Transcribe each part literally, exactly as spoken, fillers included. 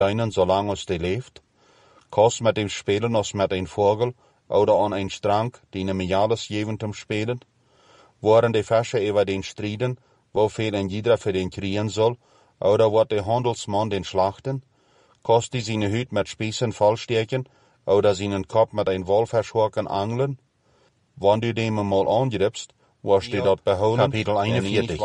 deinen, solange als die leeft. Kost met hem spelen als met een vogel, oder an een strang, die ne mij alles geven om spelen. Worden de Fische über den strijden, wofür ein jeder für den kriegen soll, oder wordt de handelsman den schlachten? Kost die seine Hüt mit Spießen vollstecken, oder seinen Kopf mit ein Wolfverschorken angeln? Wann du dem mal angrippst, wirst du dort beholen. Kapitel einundvierzig.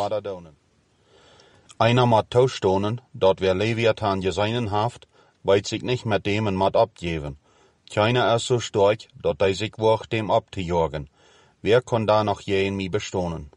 Einer mat taustonen, dort wer Leviathan geseinen haft, weit sich nicht mit dem mat abgeben. Keiner ist so stark, dort er sich wagt, dem abzujagen. Wer kann da noch je in mi bestohnen?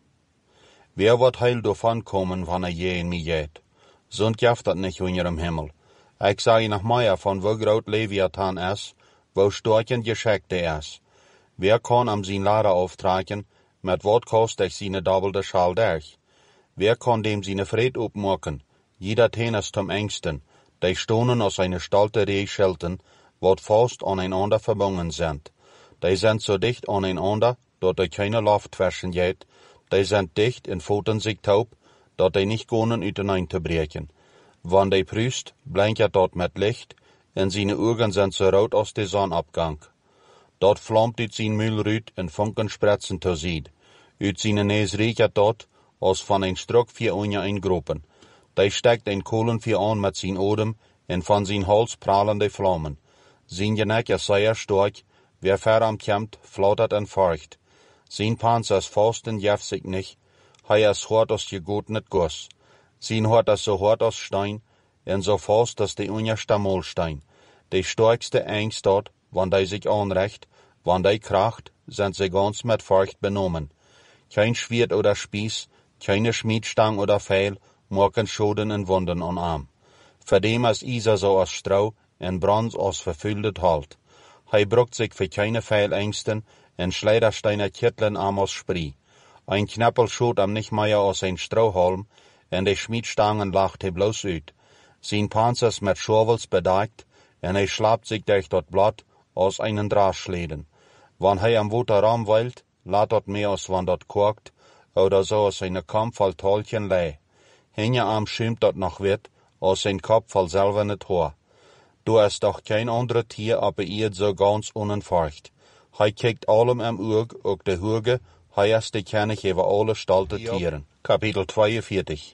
Wer wird heil davon kommen, wann er je in mi geht? Sunt jaft dat nicht unter im Himmel. Ich sage nach Meier von wo groot Leviathan ist, wo stark und geschickt er ist. Wer kann am sin Lader auftragen, mit wat kost ich seine doppelte Schal durch? Wer kann dem seine Fried opmaken? Jeder Tennis zum Ängsten, die stonen aus eine stalte Reh schelten, wat fast aneinander verbunden sind. Die sind so dicht aneinander, dat er keine Luft zwischen geht. Die sind dicht und pfoten sich taub, dat die nicht können uteinander brechen. Wann die prüst, blinkt dort mit Licht, und seine Augen sind so rot aus der Sonnabgang. Dort flammt ut sein Mühlrüt in Funken spritzen zu sieht. Ut seine Näs riecht dort, als von ein Struck vier Unja in Gruppen. Die steckt ein Kohlen vier an mit sein Odem, und von sein Hals prahlende Flammen. Sein Geneck ist sehr stark, wer verrammt, flattert und feucht. Sein Panzer ist fast und jäft sich nicht, er ist hart als gegotenet Guss. Sein Hort ist so hart als Stein, und so fast als die unerste Mollstein. Die stärkste Angst dort, wann die sich anrecht, wann die kracht, sind sie ganz mit Furcht benommen. Kein Schwert oder Spieß, keine Schmiedstang oder Pfeil, machen Schoden und Wunden an Arm. Für dem ist Isa so als Strau, und Bronze als verfüllt halt. Hij bruckt sich für keine Pfeilängsten, und Schleidersteiner Kitteln arm aus Spree. Ein Knappel schot am nicht mehr aus ein Strohhalm, und die Schmiedstangen lacht he bloß ut. Sein Panzer ist mit Schorwels bedeckt, und er schlapt sich durch dort Blatt aus einen Drahtschleden. Wann he am Wutter Raum weilt, lädt dort mehr als wann dort korkt, oder so aus seine Kampf voll Tollchen leh. Hinge am schimmt dort noch wird, aus sein Kopf voll selber nicht Haar. Du ist doch kein anderer Tier, aber ihr so ganz unentfurcht. Hij kijkt allem am Urg, ook de Hurge, hij ist die König über alle stalte Tieren. Kapitel zweiundvierzig.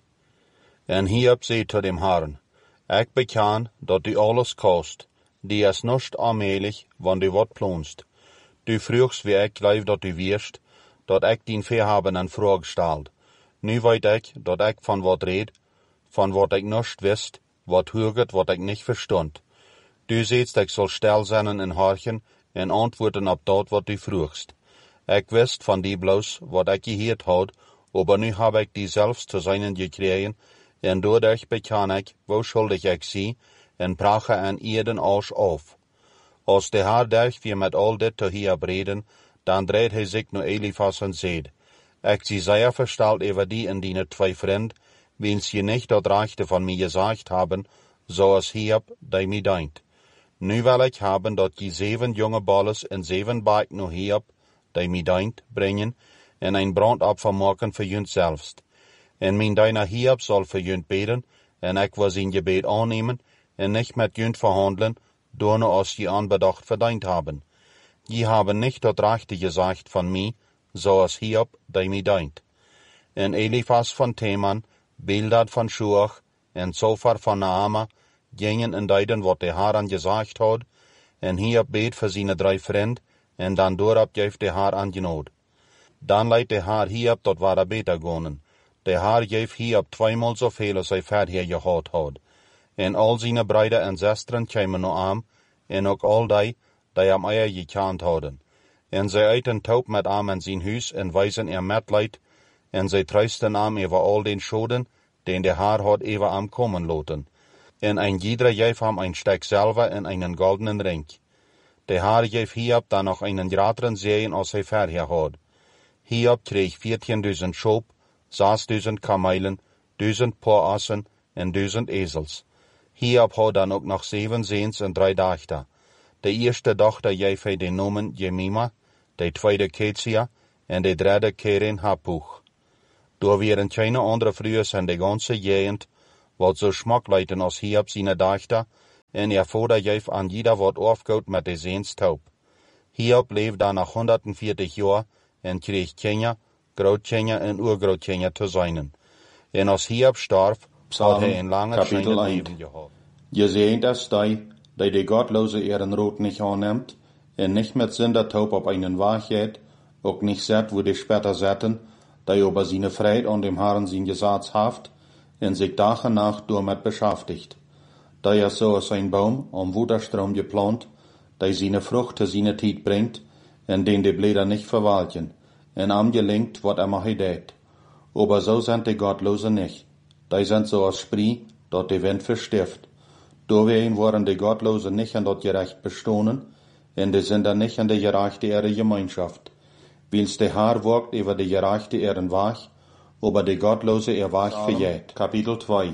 En hierop zei zu dem Herrn, ich bekan, dat du alles kost, die ist nicht allmählich, wann du wat plonst. Du früchst, wie ich glaub, dat du wirst, dat ich din Verhaben an Frage stalt. Nu weet ich, dat ich von wat red, von wat ich nicht wisst, wat hurget, wat ich nicht verstund. Du sehtst, ich soll still sein in Horchen, en antwoorden op dat wat du vroegst. Ik wist van die bloos wat ik geheerd had, aber nu heb ik die zelfs zu seinen gekregen, en doordat bekan ik, wo schuldig ik zie, en brache aan ieden Arsch auf. Als de Herr durch wir met al dit te hier breden, dan dreht hij zich nu Elifas en zeid, ik zie sehr verstalt über die en die twee vriend, wiens je nicht dat Rechte von mir gesagt haben, so als Hiob, die mir deint. Nu wil ik hebben dat je zeven jonge balles en zeven baak nu Hiob, die mij deint, brengen, en een brandopfer maken voor junt zelfst. En mijn deiner Hiob zal voor junt beten, en ik wil zijn gebed aannemen, en niet met junt verhandelen, door nu als je aanbedacht verdient hebben. Je hebben niet dat rechte gezegd van mij, zoals Hiob, die mij deint. En Elifas van Teman, Bildad van Schuach, en Zophar van Naama, gingen in deiden wat de Herr gesagt had, en Hiob beet voor zijn drei vriend, en dan doorop geeft de Herr an genood. Dan leidt de Herr Hiob tot waar er beter gonen. De Herr geeft Hiob tweemaal zoveel als hij verder gehad had. En al zijn broeder en zusteren kwamen nu aan, en ook al die, die am eier gekend hadden. En zij eiten taub met am in zijn huis en wijzen er metleid, en zij trösten am over al den Schoden, den de Herr had over am kommen loten. En ein jeder geef ham ein Steck Silber en einen goldenen Ring. Der Herr geef Hiob dann noch einen größeren Segen, als hij vorher had. Hiob kreeg viertienduizend Schop, zesduizend Kamelen, duizend Paar Assen en duizend Esels. Hiob had dan ook nog zeven Seens en drei Dochter. De eerste dochter geef hij den Namen Jemima, de tweede Ketsia en de derde Keren Hapuch. Door waren keine andere Frühes in de ganze Gegend, wat so schmackleiten als Hiob seine Dochter, en ihr Vater geef an jeder wat aufgehout met de Seens taub. Hiob leefde dan nach honderdvierzig jaar en kreeg Kinder, Grootkinder en Urgrootkinder te zijnen. En als Hiob starf, had hij een lange schijnend leven gehad. Je seht es dei, die de Gottlose ihren Rot nicht annimmt, en nicht mit Sündertaub auf einen Weg geht, auch nicht set, wo die später setzen, die über seine Freit und dem Herrn sein Gesetz haft, en sich Tag und Nacht damit beschäftigt. Die er so als ein Baum am Wuderstrom geplant, die seine Frucht zu seiner Zeit bringt, en den die Blätter nicht verwalten, en am gelingt, wat er mache det. Aber so sind die Gottlose nicht. Die sind so als Spree, dort die Wind verstift. Doorheen worden die Gottlose nicht in dat Gerecht bestohnen, en die sind dann nicht in der gerechte ihre Gemeinschaft. Wils der Herr wirkt über die gerechte ihren Weg, aber die Gottlose ihr Weg verjäht. Kapitel zwei.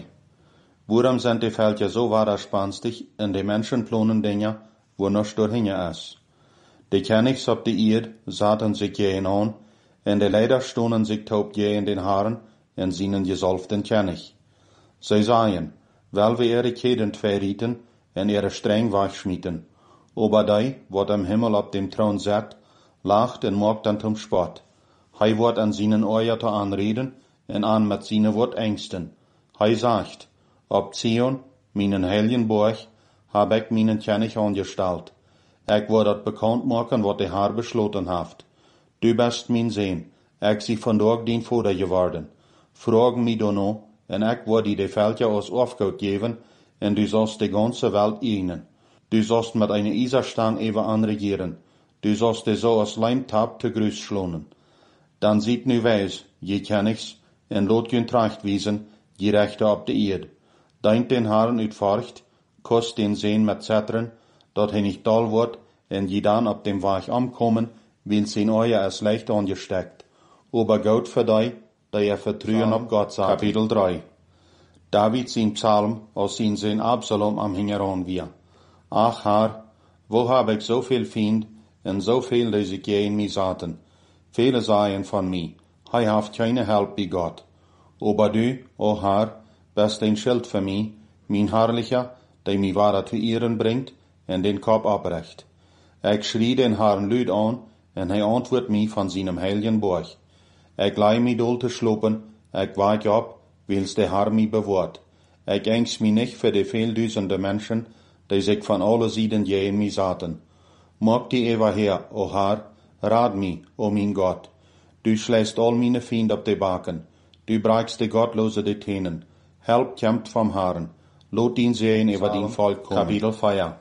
Worum sind die Völker so widerspanstig in die Menschen planen Dinge, wo noch durchhinge ist? Die Königs ob die Erde sahen sich jähen an, en die Leider stohnen sich taub jähen den Haaren, en seinen gesalften König. Sie sagen, weil wir ihre Keden verrieten en ihre streng wegschmieden. Aber die, wat am Himmel auf dem Thron sitzt, lacht en macht dann zum Spott. Hij wird an seinen Euer te anreden en an mit seinen Wort ängsten. Hij sagt, ob Zion, meinen heiligen Burg, hab ich meinen König angestellt. Ich will dat bekannt machen, wat der Herr beschlossen hat. Du bist mein Sehn, ich sie von dort dien Vater geworden. Frag mich doch noch, en ich will die de Völker aus Aufgaut geben, en du sollst die ganze Welt ihnen. Du sollst mit einer Iserstang even anregieren. Du sollst die so als Leimtab te Grüß schlonen. Dann sieht nu weis, je Königs, en lot gun tracht wiesen, je Rechte op de Erde. Deint den Herrn uitforcht, kost den Sehn mit Zetren, dat hij nicht doll wird, en je dann op dem Weg ankommen, will sein Euer es leicht angesteckt. Aber Gott für die, die er vertrauen op Gott sagt. Kapitel drei. David sein Psalm, aus sein Sehn Absalom am Hingeran wir. Ach Herr, wo hab ich so viel Fiend, en so viel, die sich gegen mich saten. Viele sagen von mir, hij haft keine Help bei Gott. Aber du, o Herr, bist ein Schild für mich, mein Herrlicher, der mich wahre zu Ehren bringt, en den Kopf abrecht. Ich schrie den Herrn Lüd an, en hij antwortet mich von seinem heiligen Burg. Ich leih mich dol zu schlupen, ich wach ab, wils der Herr mich bewahrt. Ich ängst mich nicht für die vieldüsende Menschen, die sich von alle Seiten gegen mich saten. Mag die Eva her, o Herr, rat mich, o mein Gott. Du schlägst all meine Feinde auf die Backen. Du brachst die Gottlose die Tänen. Help kämpft vom Herrn. Lot ihn sehen über den Volk kommen. Kapitel vier.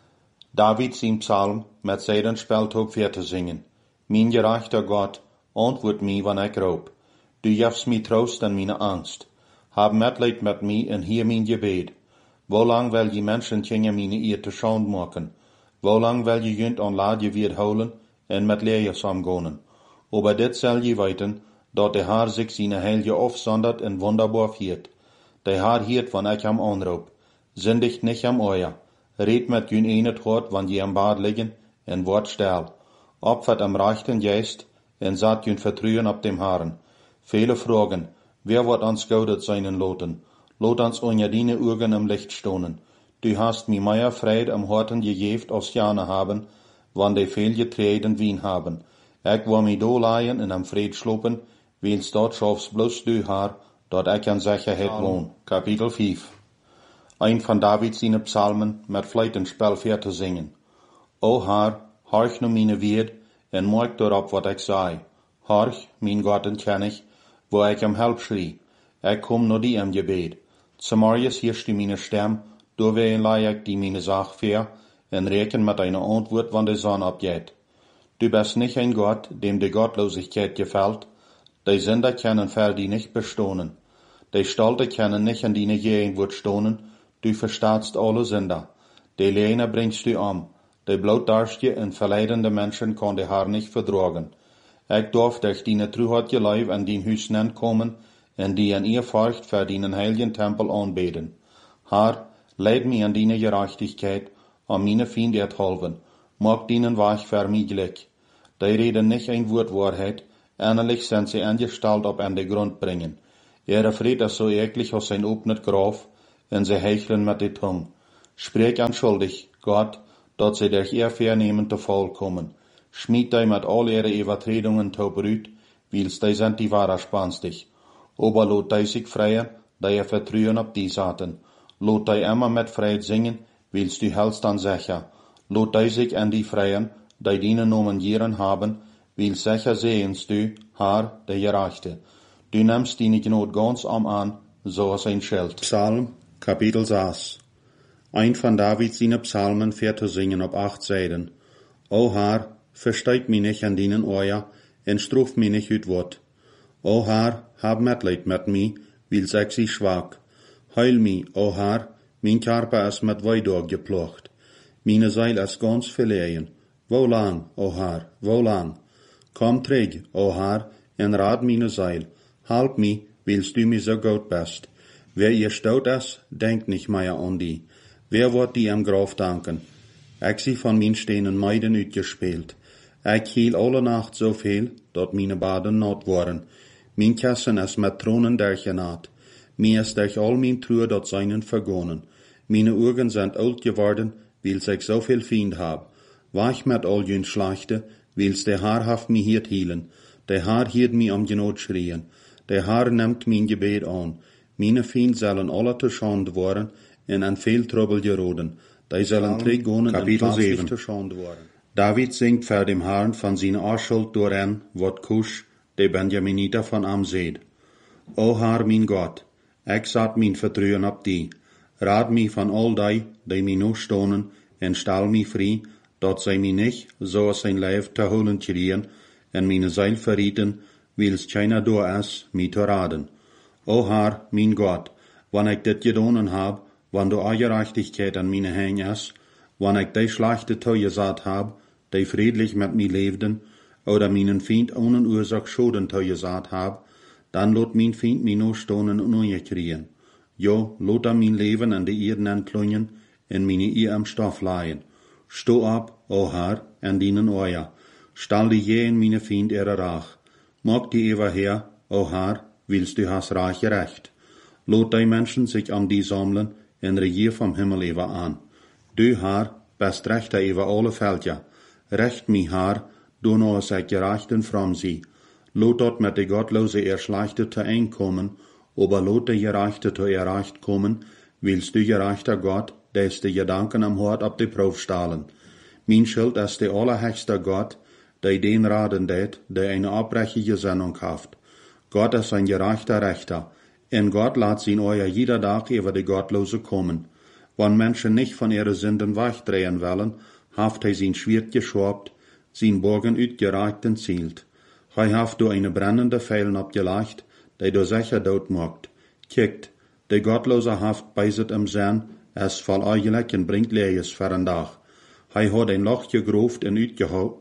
David sein Psalm mit seinem Speltog vierte singen. Mein gerechter Gott, antwort mich, wann ich raub. Du gibst mir Trost an meine Angst. Hab Mitleid mit mir und hier mein Gebet. Wo lang will die Menschen Kinder meine Ehe te Schand machen? Wo lang will je jünt an Ladje wiederholen en mit Leer samgonen? Aber dit soll je weten, dat der Herr sich seine Heilige aufsondert en wunderbar viert. Der Herr hiert, wann ich am anroep. Sündigt nicht am Euer. Red mit jün enet hort, wann je am Bad liegen, en wort still. Opfert am rechten Geist, en sat jün vertrauen ab dem Herrn. Viele fragen, wer wird ans gaudet seinen loten? Lot uns unter deine Augen im Licht stonen. Du hast mi mehr Freude am Horten gegeft als Jane haben, wann die viel getreten Wien haben. Ich will mi do leihen und am Fried schlupen, wils dort schaffst bloß du Herr, dort ich an Sicherheit wohn. Kapitel fünf. Ein von David seine Psalmen mit Fleitenspiel vierte singen. O Herr, horch nu meine Wied, en morg dorop wat ich sei. Horch, mein Gott und König, wo ich am Help schrie. Ich komm nur die am Gebet. Zamarias hirst du meine Stimme, doorwegen leih ich die meine Sach fair, en reken mit einer Antwort, wann die Sonne abgeht. Du bist nicht ein Gott, dem die Gottlosigkeit gefällt. Die Sünder können für die nicht bestohnen. Die Stolte können nicht an deine Gegenwart stohnen. Du verstaatst alle Sünder. Die Lehne bringst du um. Die blutdarstige und verleidende Menschen kann der Herr nicht vertragen. Ich darf durch deine Truheit Leib an dein Hüs kommen, und die an ihr Furcht für deinen heiligen Tempel anbeten. Herr, leid mich an deine Gerechtigkeit, an meine Feinde erhalten. Mag deinen Weg für mich glück. Die reden nicht ein Wort Wahrheit, ähnlich sind sie angestellt ob an den Grund bringen. Ihre Fried ist so eklig als ein opnet Graf, und sie hecheln mit der Tongue. Spreek anschuldig, Gott, dat sie durch ihr Vernehmen te vollkommen. Schmied die mit all ihre Übertretungen to Brüt, wils die sind die wahrer spanstig. Aber lot die sich freien, die ihr vertrauen auf die Saten. Lot die immer mit Freude singen, wils du hältst an sicher. Lot die sich an die freien, die dienen Nomen Jieren haben, wils sicher sehenst du, Haar, der Gerechte. Du nimmst die Gnot ganz am an, so als ein Schild. Psalm, Kapitel sechs. Ein von David seine Psalmen fährt zu singen auf acht Seiten. O Herr, versteig mich nicht an deinen Ohr, und struf mich nicht üt Wort. O Herr, hab Mitleid mit mi, weil ich sie schwach. Heil mi, o Herr, mein Körper ist mit Weidog geplocht. Meine Seil ist ganz verlegen. Wo lang, o Herr, wo lang? Komm träg, o Herr, en rat meine Seil. Halb mi, willst du mir so gut bist. Wer ihr stout ist, denkt nicht mehr an die. Wer wird die am Graf danken? Ich sie von min stehenden Meiden utgespielt. Ich hiel alle Nacht so viel, dat meine Baden not waren. Min Kassen ist mit Tronen durchgenäht. Mir ist durch all min Trühe dat seinen vergonnen. Meine Augen sind alt geworden, wils ich so viel Fiend hab. Wach mit all jün Schlechte, wils der Haar haft mi hiert hielen. Der Haar hiert mi am Genot schrien. Der Haar nimmt min Gebet an. Meine Fiend sollen alle te Schande worden, en an viel Trouble geroden. Die sollen trägonen en plötzlich te Schande worden. David singt vor dem Herrn von seiner Arschuld doorheen, wat Kusch, de Benjaminiter von am seed. O Herr, mein Gott, ich sat min Vertrauen ab die. Rat mi von all die, die mi noch stonen, en stall mi frei, dat zij mi nicht, so als sein Leib te holen kriegen, en meine Seil verrieten, wils keiner do is, mi te raden. O Herr, mein Gott, wann ich dit gedonen hab, wann du Gerechtigkeit an meine Hänge is, wann ich die schlechte toegesat hab, die friedlich mit mi lebden, oder meinen Feind ohne Ursache Schoden toegesat hab, dann lot mein Feind mi no stonen und ungekriegen. Jo, lot er mein Leben an die Erden entklungen, en meine ihr am Stoff leihen. Sto ab, o Herr, an dienen Euer. Stall die je in meine Feind ihre Rach. Mag die Ewa her, o Herr, willst du hast reiche Recht. Lot die Menschen sich an die sammeln, en regier vom Himmel Ewa an. Du, Herr, bist rechter über alle Felder. Recht mi, Herr, du noch sei gerecht und fromm sie. Lot dort mit de Gottlose erschleichte te einkommen, aber lot de Gerechte te erreicht kommen, willst du gerechter Gott, des de Gedanken am Hort ab de Prof stahlen. Min Schild ist de allerhöchste Gott, der den raden det, der eine abbrechige Sendung haft. Gott ist ein gerechter Rechter, en Gott lat sin euer jeder Tag über de Gottlose kommen. Wann Menschen nicht von ihre Sünden weichdrehen wollen, haft er sin Schwert geschorbt, sin Bogen utgereicht zielt. Hei haft du eine brennende Pfeilen abgelegt, der du sicher dort mogt. Kickt, der Gottlose haft beiset im Sinn, es fall eigentlich en bringt Lees für ein Dach. Hei hat ein Loch gegruft en utgeholt.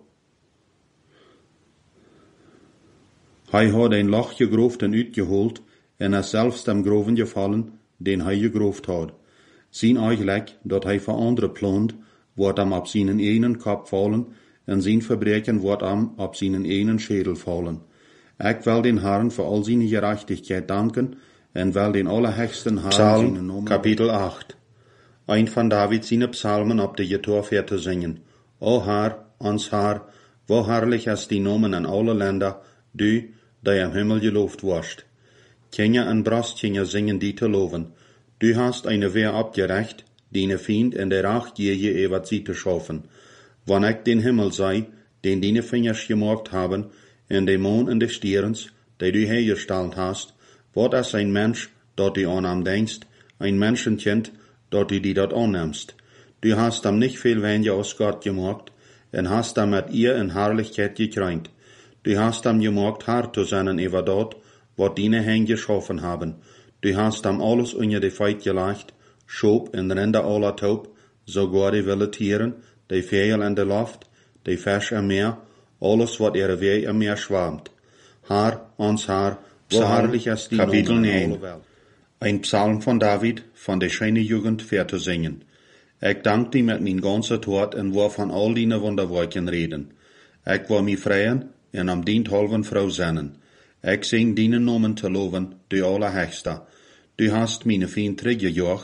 Hei hat ein Loch gegruft en utgeholt, en es selbst am Groven gefallen, den hei gegruft hat. Sin eigentlich, dat hei für andere plant, wordt am ab seinen einen Kopf fallen, en sein Verbrechen wordt am ab seinen einen Schädel fallen. Ich will den Herrn für all seine Gerechtigkeit danken, en will den allerhöchsten Herrn Psalm, seinen Namen. Kapitel acht. Ein von David seine Psalmen ab der Gitarre fährt zu singen. O Herr, ans Herr, wo herrlich ist die Nomen an alle Länder, du, der am Himmel gelobt wirst. Kinder und Brustkinder singen die zu loben. Du hast eine Wehr abgerecht, deine Feind in der Acht je je ewig sie zu schaffen. Wann ich den Himmel sei, den deine Fingers gemacht haben, in dem Mond und des Stierens, der du hergestellt hast, wird es ein Mensch, dort du an am denkst, ein Menschenkind, dort du die dort annimmst. Du hast am nicht viel weniger aus Gott gemacht, und hast am mit ihr in Herrlichkeit gekrönt. Du hast am gemacht, hart zu sein über dort, wat deine Hände geschaffen haben. Du hast am alles unter die Feit gelegt, Schob und Rinder aller Taub, sogar die wilde Tieren, die Vögel in der Luft, die Fisch im Meer, alles wat ihre Weh im Meer schwammt. Herr, ans Herr, wo herrlich ist die Kapitel Nomen neun. aller Welt. Ein Psalm von David, von der schönen Jugend fährt zu singen. Ich dank dir mit mein ganzer Tod und war von all deine Wunderwerken reden. Ich war mi freien und am dient halben Frau sennen. Ich sing deinen Namen zu loben, du Allerhöchster. Du hast meine Feind zurückgejocht,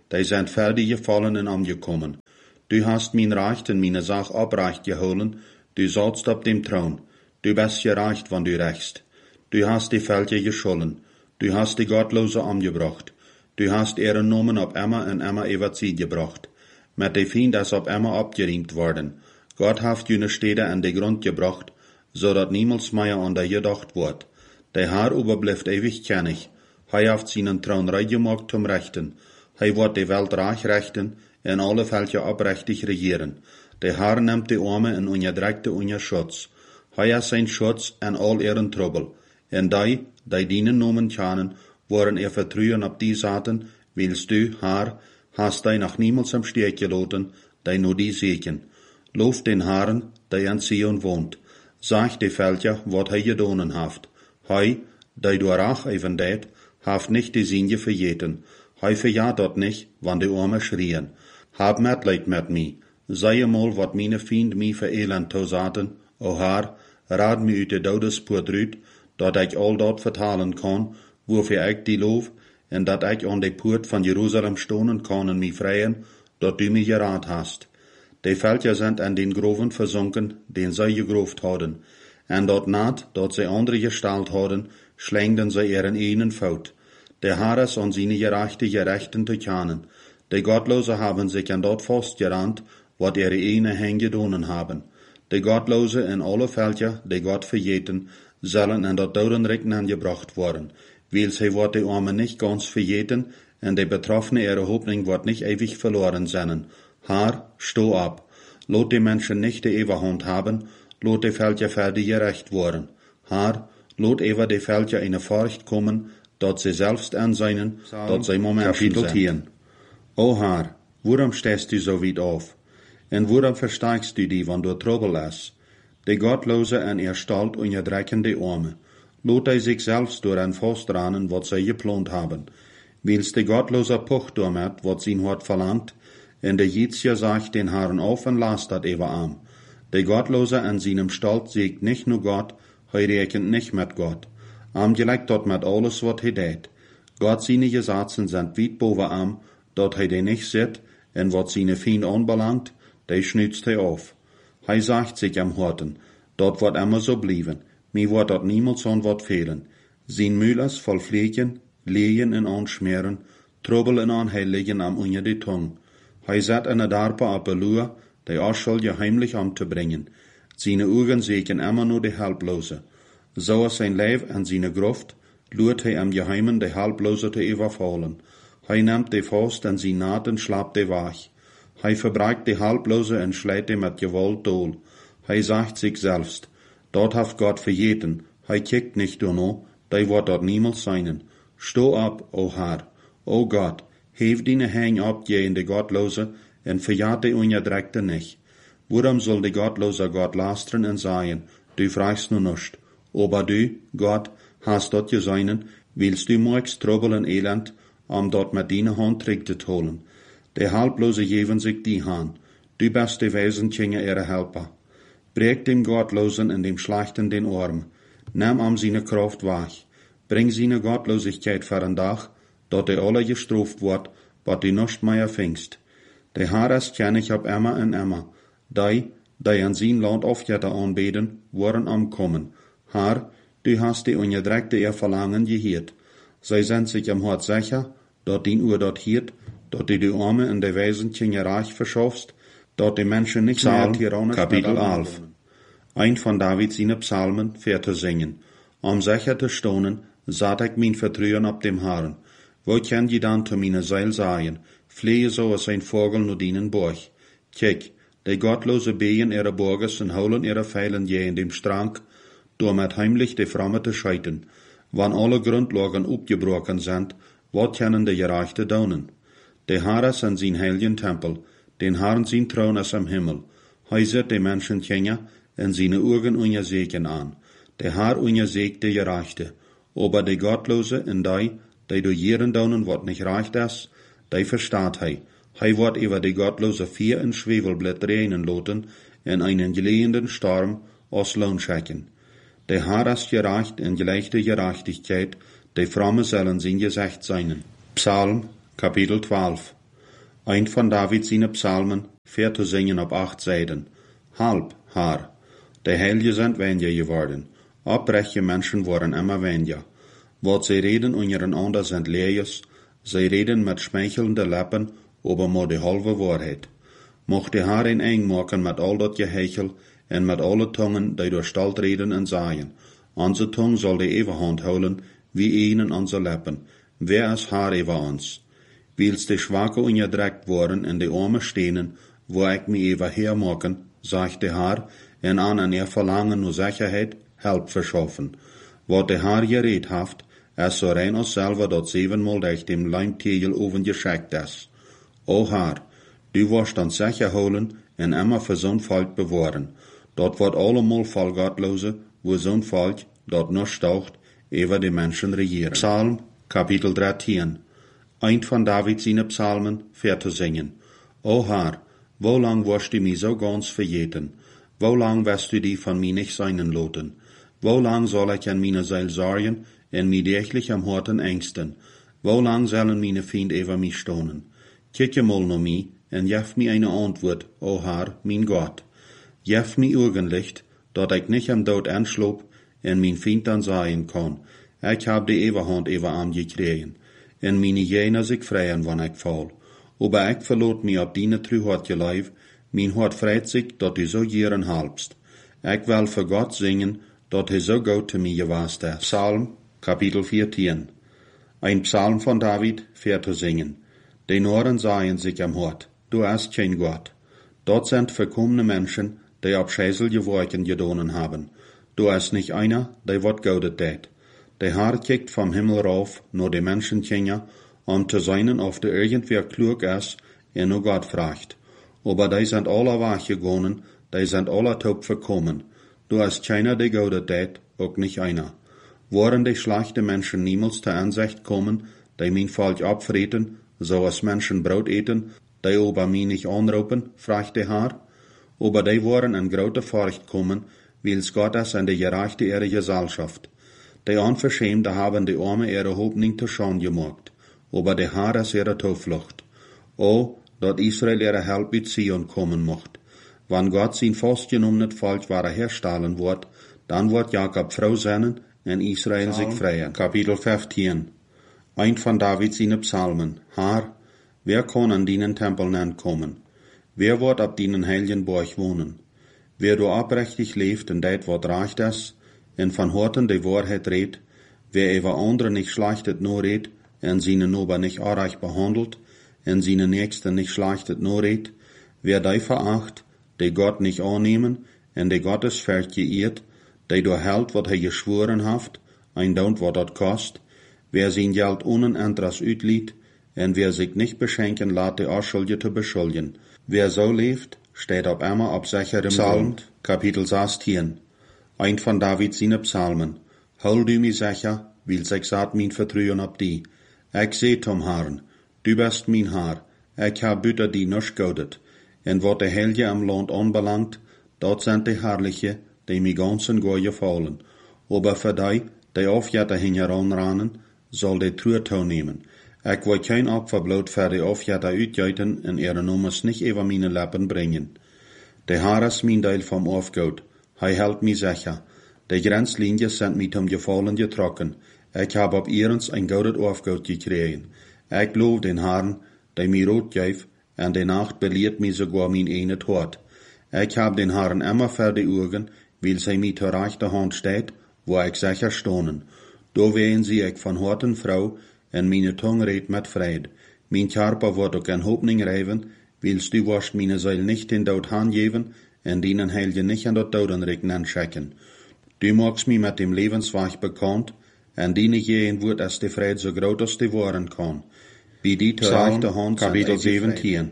die sind fertig gefallen und angekommen. Du hast mein Recht und meine Sache abrecht geholen, du sollst auf dem Thron. Du bist gereicht, wenn du rächst. Du hast die Völker geschollen. Du hast die Gottlose angebracht. Du hast ihren Namen ab immer und immer über sie gebracht. Mit de Feind ist ab immer abgeriemt worden. Gott hat jene Städte an den Grund gebracht, so dat niemals mehr an der gedacht wird. Der Herr überbleibt ewig kennig. Hij hat seinen Thron reich gemacht zum Rechten. Hij wird die Welt reich rechten und alle Völker abrechtig regieren. Der Herr nimmt die Arme und unterdrückte unter Schutz. Hij ist sein Schutz in all ihren Trouble. Und die, die dienen Namen kennen, waren ihr Vertrauen auf die Saten, willst du, Herr, hast die noch niemals am Stich gelassen, die nur die segen. Lof den Herrn, der in Zion wohnt. Sag die Völker, wat hij gedonen haft. Hij, die du rach even deed, haft nicht die Sinje verjeten. Hij verjaht dort nicht, wann die Arme schrien. Hab Mitleid mit mi. Sei mal, wat meine Fiend mi für Elend to saten. O Herr, raad mi uit de dodespoor druut, dat ik al dat vertalen kan, wofür ik die loof, en dat ik aan de poort van Jerusalem stonen kan en mi vrijen, dat du mi geraad hast. Die Völker sind in den Groven versunken, den sie gegroft hadden, en dat naht, dat sie andere gestalt hadden, schlängden sie ihren einen Fout. Der Herr ist an seine gerechte Gerechten zu kennen. Die Gottlose haben sich an dort festgerannt, wat ihre eine hingedonen haben. Die Gottlose in alle Völker, die Gott verjeten, sollen in dat Dodenrechten angebracht worden, weil sie wird die Armen nicht ganz verjeten, und die Betroffene ihre Hoffnung wird nicht ewig verloren sein. Herr, steh ab. Lot die Menschen nicht die Eberhand haben, lot die Völker fertig gerecht worden. Herr, lot ever die Völker in eine Furcht kommen, dat sie selbst anseinen, dat sie Moment sind. O Herr, warum stehst du so weit auf? Und warum versteigst du die, wenn du Trouble hast? Die Gottlose an ihr Stalt unterdrücken die Arme. Lot sie sich selbst durch ein Faust ranen, wat sie geplant haben. Wils die Gottlose pocht damit, wat sie hat verlangt, und der Jitzja sagt den Herrn auf und lasst dat ewer arm. Die Gottlose an seinem Stalt siegt nicht nur Gott, hij rechnet nicht mit Gott. Am gelegt dort mit alles, wat hij deed. Gott seine Gesetze sind weit boven am, dat hij die nicht sieht, und wat seine Fiend anbelangt, die schnützt hij auf. Hij sagt sich am Horten, dort wird immer so blieben, mir wird dort niemals an wat fehlen. Sein Mühl ist voll Fliegen, Lehen in anschmieren, Trouble in anheiligen am unter die Tung. Hij zet in der Darpe ab Belua, die Aschel geheimlich anzubringen. Seine Augen sehen immer nur die Halblose. So ist sein Leib an seine Gruft, lurt hij am Geheimen die Halblose zu überfallen. Hij nimmt die Faust an sie naht und schlappt die wach. Hij verbreikt die Halblose und schlägt die mit Gewalt dohl. Hij sagt sich selbst, dort hat Gott verjeten, hij kickt nicht durno, die wird dort niemals seinen. Steh ab, o Herr, o Gott, hef deine Hänge ab gegen die Gottlose und verjagt die Unterdrückte nicht. Warum soll die Gottlose Gott lastern und sagen, du fragst nur nicht, aber du, Gott, hast dort geseinen, willst du morgens Trouble und Elend, um dort mit deiner Hand Trick zu holen. Die Halblose geben sich die Hand, du bist die Wesenkinder ihre Helfer. Brech dem Gottlosen in dem Schlechten den Arm, nimm am seine Kraft wach, bring seine Gottlosigkeit vor den Dach, dort die alle gestraft wird, wat du nicht mehr fingst. Der Herr ist kennig ab immer und immer, die, die an sein Land Aufjäter anbeten, waren am Kommen. Herr, du hast die Unterdrückte ihr Verlangen gehört. Sie sind sich am Hort sicher, dort din Uhr dort hiert, dort du die Arme in der Wesenkinder reich verschaffst, dort die Menschen nicht Psalm, mehr tyrannisch Kapitel elf. Ein von Davids seine Psalmen fährt zu singen. Um sicher zu stonen, satt ich mein Vertrauen ab dem Herrn. Wo kann je dann zu meiner Seil sagen, fliehe so als ein Vogel nur dienen Borg. Kijk, die gottlose Behen ihrer Burgers und holen ihre Pfeilen je in dem Strang, damit heimlich die Fromme zu scheiten. Wann alle Grundlagen abgebrochen sind, wat können die Gerechte daunen? Der Herr ist in sein heiligen Tempel, den Herrn sein Thron ist am Himmel. Hij sieht die Menschen Kinder in seine Augen unser Segen an. Der Herr unser Segen die Gerechte. Aber die Gottlose in die, die durch ihren daunen wat nicht reicht ist, die versteht hij. Hij wird über die Gottlose vier in Schwefelblatt reinen loten, in einen gelehenden Sturm aus Lohn schicken. Der Herr ist gerecht in geleichte Gerechtigkeit, die Fromme sollen sein Gesicht sein. Psalm, Kapitel zwölf. Ein van David zijn psalmen, vier te zingen op acht zijden. Halb, haar. De Heilige sind weniger geworden. Oprechte Menschen worden immer weniger. Wat sie reden untereinander sind Leers, sie reden mit schmeichelnden Lippen, aber mit de halve Wahrheit. Mocht de haar in eng maken met al dat gehechel en met alle tongen die door stalt reden en zaaien. Onze tong zal de eeuwigheid houden, wie een in onze lippen. Wer is haar over ons? Wils de Schwache ungedreckt worden en de arme stenen, wo ik me even hermaken, sagt de haar, en aan en ihr verlangen nur Sicherheit, Help verschaffen. Wat de haar gereed haft, es so rein als selber dat zevenmal durch dem Leimtegel oven geschickt is. O haar, du wirst dan sicher holen en immer für zo'n Volk bewahren. Dat wordt allemal voll Gottlose, wo zo'n Volk, dat nur staucht, über die Menschen regieren. Psalm, Kapitel dreizehn. Ein van David seine Psalmen, vier te zingen. O Herr, wo lang wirst du mich so ganz vergeten? Wo lang wirst du die von mir nicht seinen loten? Wo lang soll ich an meine Seele sorgen, en mich täglich am Horten ängsten? Wo lang sollen meine Feinde über mich stohnen? Kicke mal no mich, en jef mir eine Antwort, o Herr, mein Gott. Jef mir Augenlicht, dat ich nicht am Tod anschlob, en mein Feind dann sagen kann. Ich hab die Eberhand über am gekriegen, en meine Jener sich freien, wann ich fall. Aber ich verlot mich ab deine Trühhartje Leib, mein Hart freit sich, dat du so jieren halbst. Ich will für Gott singen, dat er so gut zu mir gewast ist. Psalm, Kapitel vierzehn. Ein Psalm von David, vier zu singen. Die Noren sagen sich am Hort, du hast kein Gott. Dort sind verkommene Menschen, die abscheuliche Worten gedonen haben. Du hast nicht einer, der wat Gaudet tät. Der Herr kickt vom Himmel rauf, nur die Menschenkinder, um zu seinen, ob der irgendwer klug ist, er nur Gott fragt. Aber die sind alle wachgegangen, die sind alle taub verkommen. Du hast keiner, der Gaudet tät, auch nicht einer. Waren die schlechte Menschen niemals zur Ansicht kommen, die mein Volk abfreten, so als Menschen Brot eten, die ober mich nicht anrufen, fragt der Herr. Aber die waren in große Furcht kommen, weil's Gott ist an die gerechte ihre Gesellschaft. Die Unverschämte haben die Arme ihre Hoffnung zu Schande gemacht, aber der Herr ist ihre Zuflucht. O, dat Israel ihre Help mit Zion kommen mocht. Wann Gott sein festgenommenes Volk wiederherstellen wird, dann wird Jakob froh sein und Israel sich freien. Kapitel fünfzehn. Ein von David seine Psalmen. Herr, wer kann an deinen Tempel kommen? Wer wird ab deinen heiligen Burg wohnen? Wer du abrechtig lebt und det wat recht ist, en van Horten die Wahrheit redt, wer über andere nicht schlechtet nur redt, en seine Nober nicht unrecht behandelt, en seine Nächsten nicht schlechtet nur redt, wer die veracht, die Gott nicht annehmen, en die Gottes Feld geirrt, die du hält, wat er geschworen haft, ein Daunt wat dat kost, wer sein Geld ohne Entras utliet, en wer sich nicht beschenken lässt, die Unschuldige zu beschuldigen. Wer so lebt, steht ab immer ab sicherem Psalm, Kapitel sechzehn. Ein von David seine Psalmen. Hol du mich sicher, weil sich sagt mein Vertrauen ab die. Ich seh zum Herrn, du bist mein Herr, ich hab büter die nicht gaudet. En wat de Helge am Land anbelangt, dort sind die Herrliche, die mi ganzen Goy gefallen. Aber für die, die Aufjätter hinheranrannen, soll die Trühe nehmen. Ich will kein Opferblut für die Aufjätter utgeiten en ihre Nummers nicht über meine Lippen bringen. Der Herr ist mein Teil vom Aufgut. Hij hält mich sicher. Die Grenzlinien sind mit dem Gefallen getrokken. Ich hab ab ihrens ein gutes Aufgut gekriegen. Ich lob den Herrn, der mir Rot gäf, und die Nacht belehrt mich sogar mein eine Tod. Ich hab den Herrn immer für die Augen, weil sie mir zur rechten Hand steht, wo ich sicher stohnen. Da wehen sie ich von Horten Frau, und meine Zunge redt mit Fried. Mein Körper wird auch in Hoffnung reiben, weil's du wirst meine Seele nicht in Tod hingeben, en dienen Heilje nicht an dat Todenreich anschicken. Du magst mich mit dem Lebensweg bekannt, en diene gehen wird, als die Fried so groß als die waren kann. Wie die zur rechten Hand, Kapitel siebzehn.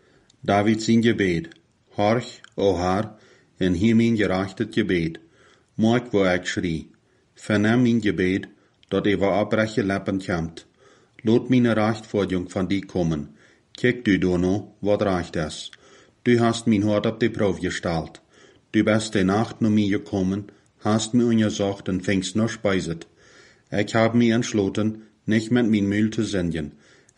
David sein Gebet. Horch, o Herr, en hier mein gerechtet Gebet. Mag, wo ich schrie. Vernimm mein Gebet, dat über abbreche Lippen kommt. Lot meine Rechtforderung von die kommen. Kick du da no, wat recht ist. Du hast mein Hort auf die Probe gestellt. Du bist die Nacht nur mir gekommen, hast mir untersucht und fängst noch speiset. Ich hab mich entschlossen, nicht mit mein Müll zu senden.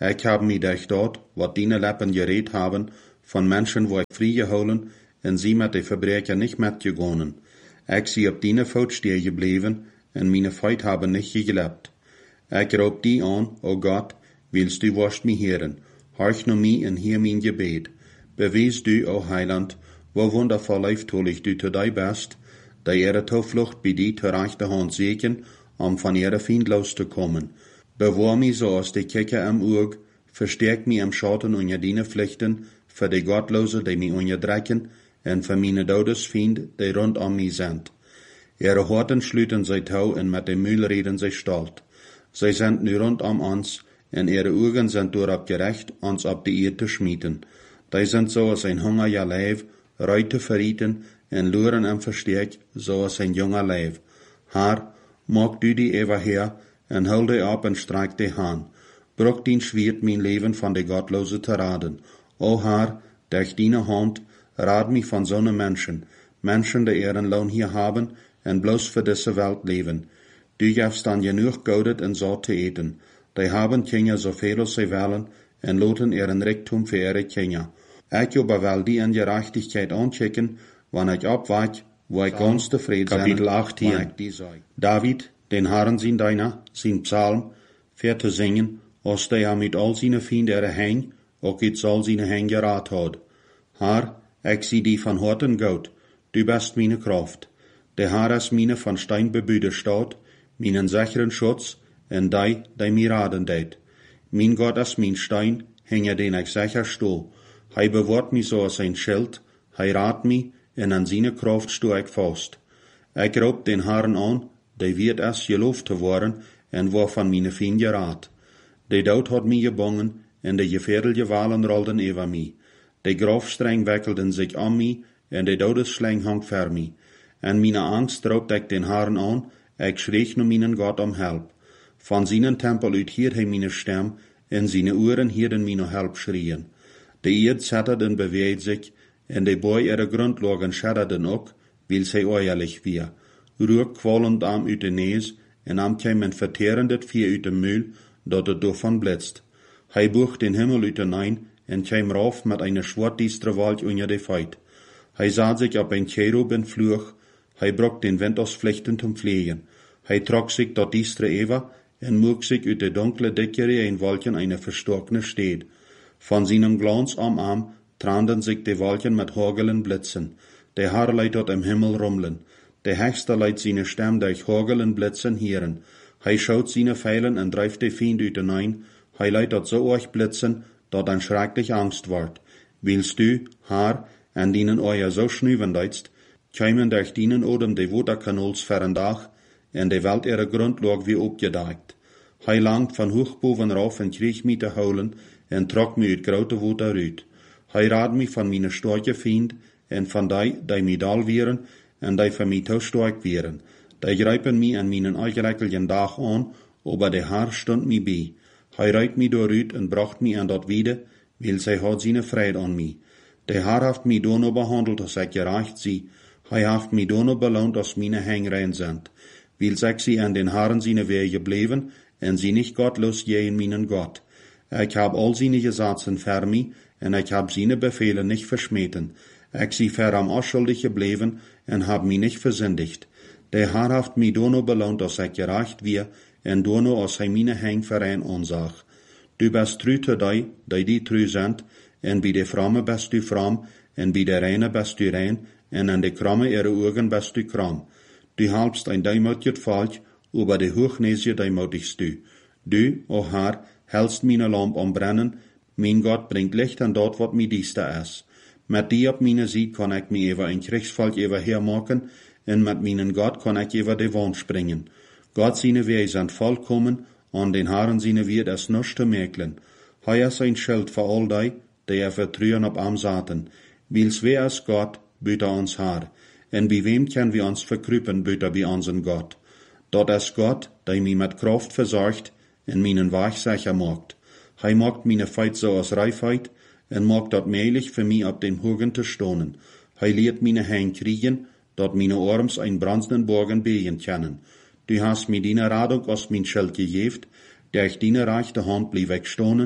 Ich hab mi durch dort, wat deine Lippen geredet haben, von Menschen, wo ich Friede holen, en sie mit de Verbrecher nicht mitgegangen. Ich sie op deine Fout stehen geblieben, en meine Feit haben nicht gelebt. Ich roep die an, o Gott, willst du wirst mi hören, horch nur mi en hier mein Gebet. Beweis du, o Heiland, wo wundervoll leiftolig du zu dei bist, da ihre Zuflucht bei die zur rechten Hand segen, um von ihrer Feind loszukommen. Bewahr mi so aus de Kicker am Urg, verstärk mi am Schatten unter deine Pflichten, für die Gottlose, die mi unterdrücken, en für meine Todesfeind, die rund um mi sind. Ihre Horten schlüten sie tau en mit dem Mühl reden sie stolz. Sie sind nu rund um uns, en ihre Augen sind durchab gerecht, uns ab die Erde zu schmieden. Die sind so als ein Hunger ja Leib, Reute verrieten, en luren am Verstärk, so als ein junger Leib. Herr, mag du die Eva her, en hol die ab en streik die Hand. Bruch din Schwert mein Leben von de Gottlose zu raden. O Herr, durch deine Hand, rad mich von so ne Menschen, Menschen, die ihren Lohn hier haben, en bloß für diese Welt leben. Du gibst dann genug Godet en so zu eten. Die haben Kinder so viel als sie wollen, en loten ihren Reichtum für ihre Kinder. Ich aber will die in Gerechtigkeit anchecken, wann ich abweich, wo ich ganz zufrieden bin. Kapitel achtzehn. David, den Herrn sin deiner, sin Psalm, fährt zu singen, als der mit all seine Finden erhäng, auch jetzt all seine Häng gerat hat. Herr, ich sieh die von Horten Gott, du bist meine Kraft. Der Herr ist meine von Stein bebühte Stadt, meinen sicheren Schutz, en dei, dei mir raden deit. Mein Gott ist mein Stein, hänge den ich sicher sto. Hei bewahrt mi so als ein Schild, hei rat mi, en an seine Kraft sto ich fast. Ich rob den Herrn an, der wird es gelobt zu worden, en war von meine Finger rat. Der Dood hat mi gebongen, en de gefährliche Walen rollten über mi. De Grafstreng wickelten sich an mi, en de Todesschläng hangt ver mi. En meine Angst robt ich den Herrn an, ich schreich nur meinen Gott um Help. Von seinen Tempel uit hiert hij meine Stem, en seine Ohren hierden mi noch Help schrien. De Erd zettert en beweegt sich, en de Boi ihre Grundlagen schadderden ook, weil sie eierlich wir. Ruhr qualend am uit de Nees, en am kem en verterendet vier uit de Mühl, dat het davon blitzt. Hij bucht den Himmel uit de Nein, en kem rauf mit einer schwartdiestre Wald unter de Feit. Hij sah sich op ein Cherub en Fluch, hij brok den Wind aus Pflichten zum Pflegen. Hij trok sich dat diestre Eva, en moog sich uit de dunkle Dickere ein Wolken eine verstockene Steed. Von seinem Glanz am Arm tranden sich die Wolken mit Hagelen blitzen. Der Herr leit dort im Himmel rummeln. Der Höchste leit seine Stimme durch Hagelen blitzen hören. Hij schaut seine Pfeilen en dreift die Fiend uit de Nein. Hij leit dort so euch blitzen, dat ein schrecklich Angst ward. Willst du, Herr, en dienen euer so schnüven deitst, kämen durch dienen Odem de Waterkanols verendach, en de Welt ihre Grundlag wie opgedagt. Hij langt van hoog boven rauf en krieg mi te holen, en trok mi uit grote Water uit. Hij raad mi van meine storke Fiend, en van die, die mi dal wieren, en die van mi to stork wieren. Die grijpen mi an meinen eigenlijken dag aan, aber de Herr stund mi bij. Hij reit mi dooruit en bracht mi an dat wieder, weil zij had seine Vrede an mi. De Herr haft mi dono behandelt, als ik gerecht zie. Hij haft mi dono belohnt, als meine Hängrein sind. Weil ich sie an den Herren seine Wege gebleven, en sie nicht gottlos gehen meinen Gott. Ich hab all seine Gesetzen ver mi, en ich hab seine Befehle nicht verschmeten. Ich sie ver am unschuldig gebleven, en hab mi nicht versündigt. Der Herr haft mi dono belohnt, als ich gerecht wir, en dono als hij meine Häng verein ansag. Du bist trü te die, die die trü sind, en bij de fromme bist du fromm, en bij de reine bist du rein, en an de kromme ihre Augen bist du krom. Du halbst ein deimutiget Volk, aber de Hochnäsige deimutigst du. Du, o Herr, hältst meine Lamp am brennen, mein Gott bringt Licht an dort, wat mi dieste is. Met die op meine Sieg kann ich mi über ein Kriegsvolk über hermaken, en met meinen Gott kann ich über de Wand springen. Gott seine Wege sind vollkommen, an den Herren seine wird es nichts zu mäkeln. Hij is ein Schild für all die, die er vertrauen op am zaten. Wils wer is Gott, büt er uns Herr. En bij wem können wir uns verkrüpen, büt er bei unseren Gott. Dat is Gott, der mi mit Kraft versorgt, en meinen Weg sicher macht. Hij macht meine Feit so aus Reifheit, en macht dat meilig für mi ab den Hugen zu stonen. Hij leert meine Häng kriegen, dat meine Arms ein brandenden Borgen bejen können. Du hast mir deine Radung aus mein Schild gegeft, der ich deine rechte Hand blieb wegstonen,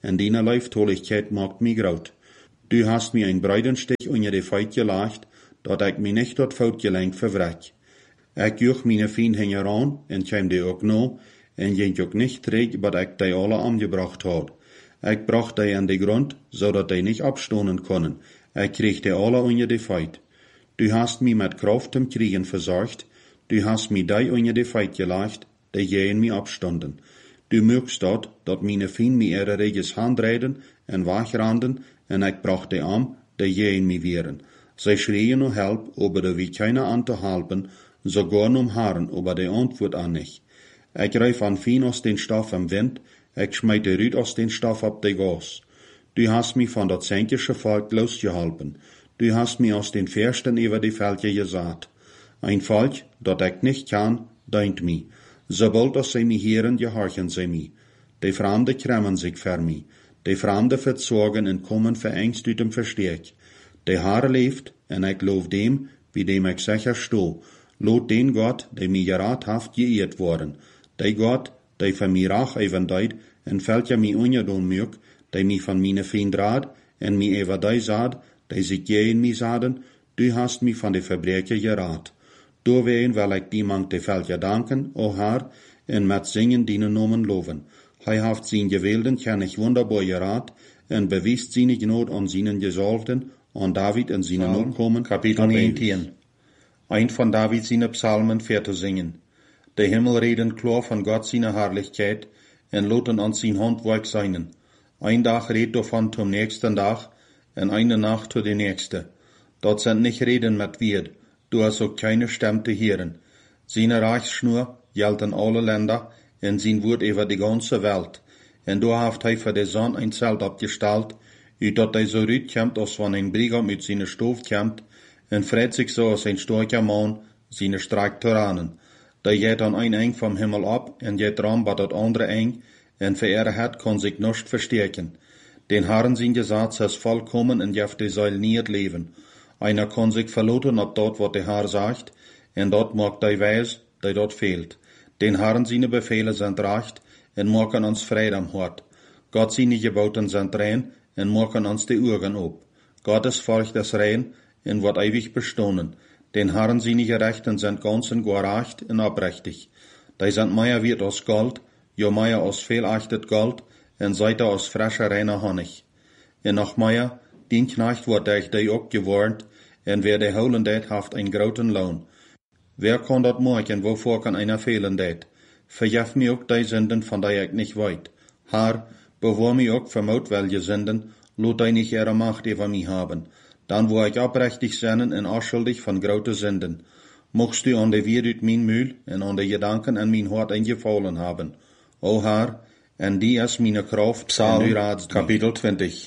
en deine Leiftoligkeit macht mi graut. Du hast mi ein Breidenstich unter de Feit gelegt, dat ik mi nicht tot fout gelenkt verwrek. Ik juch mine Fien hinger aan, en kwam de ook no, en jent ook nicht terug, wat ik die alle angebracht had. Ik bracht die an de grond, zodat die nicht abstonen konnen. Ik kreeg die alle unter de Feit. Du hast mi met Kraft zum Kriegen versorgt, du hast mi die unter de Feit gelegt, die jeen mi abstonden. Du mögst dat, dat mine Fien mi ihre reges handreiden en wachranden, en ik bracht die am, die jeen mi wieren. Zij schreien no help, aber de wie keiner an te helpen, sogar nom Haaren, aber de antwoord an nicht. Ik reif an Fien aus den Stoff am Wind, ik schmeit de Rüd aus den Stoff ab de Gas. Du hast mi von dat zänkische Volk losgehalpen. Du hast mi aus den Versten über die Völker gesaat. Ein Volk, dat ik nicht kann, deint mi. Sobald als sie mi hören, gehorchen sie mi. Die Fremde kremmen sich für mi. Die Fremde verzorgen en kommen verängst uit dem Versteck. Die Haare leeft, en ik loof dem, wie dem ik sicher sto. Lot den Gott, der mi geraad haft, geëerd worden. Die Gott, der van mi rach even deed, en veltje mi onjedon mjuk, der mi van mine vriend raad, en mi even die zaad, die zich in mi zaden, du hast mi van de verbreken geraad. Doorween wil ik die mank de veltje danken, o haar, en met zingen dienen nomen loven. Hij haft zijn gewilden, ken ik wunderbaar geraad, en bewiest zijn genood aan zijn gezalfden, aan David en zijn opkomen. Kapitel negentien. Ein von David seine Psalmen fährt te zingen. De Himmel reden klar von Gott seine Herrlichkeit, en loten an sein Handwerk seinen. Ein Tag redt davon zum nächsten Tag, en eine Nacht zu der nächste. Dort sind nicht Reden mit Wied, du hast auch keine Stimme zu hören. Seine Reichsschnur gilt in alle Länder, en sein Wort über die ganze Welt. En du haft hij für die Sonne ein Zelt abgestellt, uit dat hij so rüt kommt, als wenn ein Brigam mit seine Stof kommt, en freut sich so als ein starker Mann, seine Streik Tyrannen. Da geht an ein Eng vom Himmel ab, en geht ran bei dat andere Eng, en für ihre Herz kann sich nicht verstärken. Den Herren sein Gesetz ist vollkommen, en jeft die soll nie leben. Einer kann sich verloten ab dort, wat der Herr sagt, en dort mag die Weis, die dort fehlt. Den Herren seine Befehle sind recht, en machen uns Frieden am Hort. Gott seine Geboten sind rein, en machen uns die Augen op. Gottes Furcht ist rein, en wird ewig bestohnen. Den Herren seine Gerechten sind ganz und gar recht und abrechtig. Die sind mehr wert als Gold, ja mehr als viel achtet Gold, en seiter als frischer reiner Honig. En noch mehr, den Knecht wird euch die auch gewarnt, en wer die holen det, haft ein großen Lohn. Wer kann dat machen, wovor kann einer fehlen det? Verjef mir auch die Sünden, von der ich nicht weit. Herr, bewahr mir auch vermut welche Sünden, lot die nicht ihre Macht über mich haben. Dann wo ich abrechtig sein en unschuldig von grote Sünden. Mochtst du an der Wied mein Mühl en an die Gedanken an mein Hort eingefallen haben. O Herr, en die ist meine Kraft, Psalm, en du raadst Kapitel zwanzig.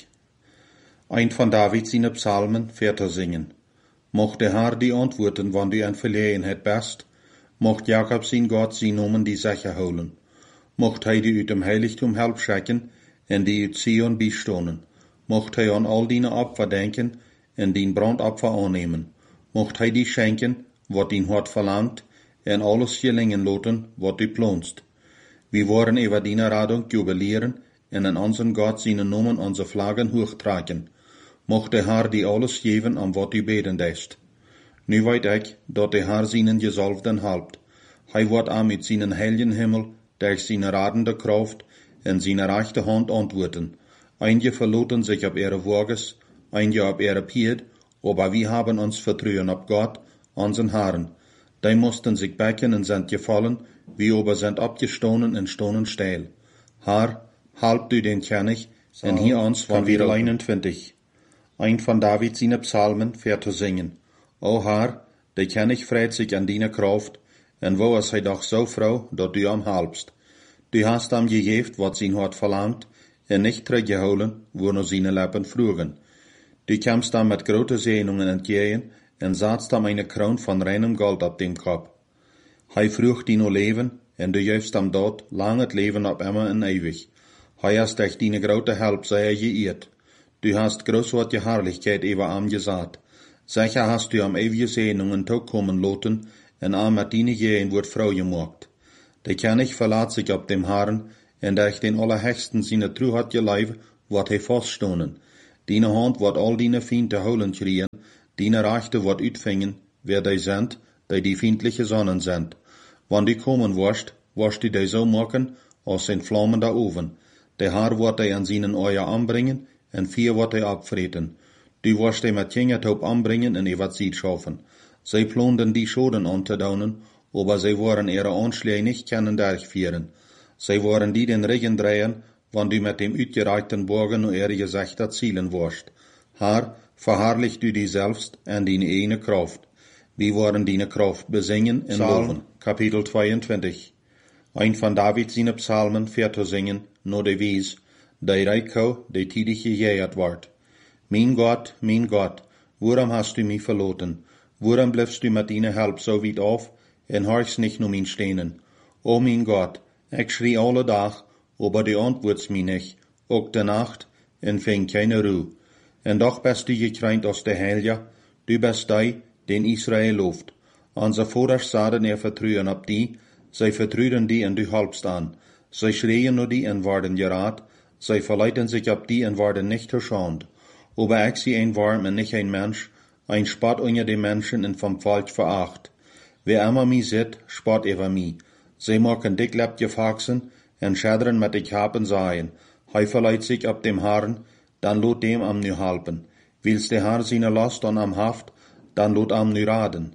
Ein von David seine Psalmen fährt te zingen. Mocht der Herr die antworten, wann du ein Verlegenheit bist, mocht Jakob sein Gott sein Nomen die Sache holen. Mocht hij die uit dem Heiligtum help schicken, en die uit Zion bijstonen. Mocht hij an all deine Opfer denken, en dien Brandopfer annehmen. Mocht hij die schenken, wat dien Hort verlangt, en alles gelingen loten, wat du plonst. Wir wollen über deine Radung jubilieren, en in unseren Gott seine Nomen unsere Flaggen hochtragen. Mocht der Herr die alles geben, an wat du beten dest. Nu weet ik, dat der Herr seinen Gesalbten helpt. Hij wordt aan mit seinen heiligen Himmel, durch seine radende Kraft, en seine rechte Hand antworten. Einige verloten sich auf ihre Wages, einige auf ihre Pied, aber wir haben uns vertrauen auf Gott, unseren Herrn. Die mussten sich becken und sind gefallen, wir aber sind abgestohlen und stohnen steil. Herr, halb du den König, en hier uns von Kapitel einundzwanzig. Ein von David seine Psalmen fährt te zingen. O Herr, der König freut sich an deine Kraft, en wo ist hij doch so froh, dat du am halbst. Du hast am gegeben, wat sein Hort verlangt, en nicht teruggeholen, wo nur seine Lippen frugen. Du kamst dann mit grote Sehnungen entgegen, en saßt am eine Kroon von reinem Gold auf dem Kopf. Hij frucht dino Leben, en du gevst am dort lang het Leben ab immer en ewig. Hij hast dich deine grote Help sehr geirrt. Du hast großartige Herrlichkeit über am gesagt. Sicher hast du am ewige Sehnungen kommen loten, en am mit deine Gehen wird Frau gemacht. Der König verlässt sich auf dem Herrn, en durch den Allerhöchsten seine True hat geleid, wat hij vaststonen. Dine hand wat al dine Fiende holen krieën, dine Rechte wat uitvingen, wer die sind, die die feindliche Sonnen sind. Wann die kommen wirst, wirst du die so machen, als ein flammender Oven. Der Haar wird die an seinen Eier anbringen, en vier wird die abfreten. Du wirst die mit Kingertaub anbringen en er wird sie schaffen. Sie planden die Schoden anzudaunen, aber sie wollen ihre Anschläge nicht können durchführen. Sie wollen die den Regen drehen, wann du mit dem uitgereichten Bogen nur ihre Gesichter zielen wirst. Haar, verherrlich du dich selbst en deine eigene Kraft. Wir wollen deine Kraft besingen en loven. Kapitel zweiundzwanzig. Ein von David seine Psalmen fährt zu singen, nur de Wies, de Reiko, de tidig gejährt ward. Mein Gott, mein Gott, warum hast du mich verloren? Warum bleibst du mit deiner Help so weit auf, en horchst nicht nur mein Stehnen? O mein Gott, ich schrie alle Tag, aber du antwortst mich nicht, auch de Nacht, en fing keine Ruhe. En doch bist du gekreint aus der Heilige, du bist die, den Israel loft. Unser Vaters sahen er vertrauen ab die, sie vertrauen die en du halbst an. Sie schreien nur die en worden geraad, sie verleiten sich ab die en worden nicht verschont. Aber ich sie ein Warm en nicht ein Mensch, ein Spott unter den Menschen en vom Volk veracht. Wer immer mi sit, spott über mi. Sie machen dick lebt gefaxen, en schädren mit ich haben seien. Hei verleit sich ab dem Haaren, dann lot dem am nu halpen. Willst der Haar seine Last dann am Haft, dann lot am nu raden.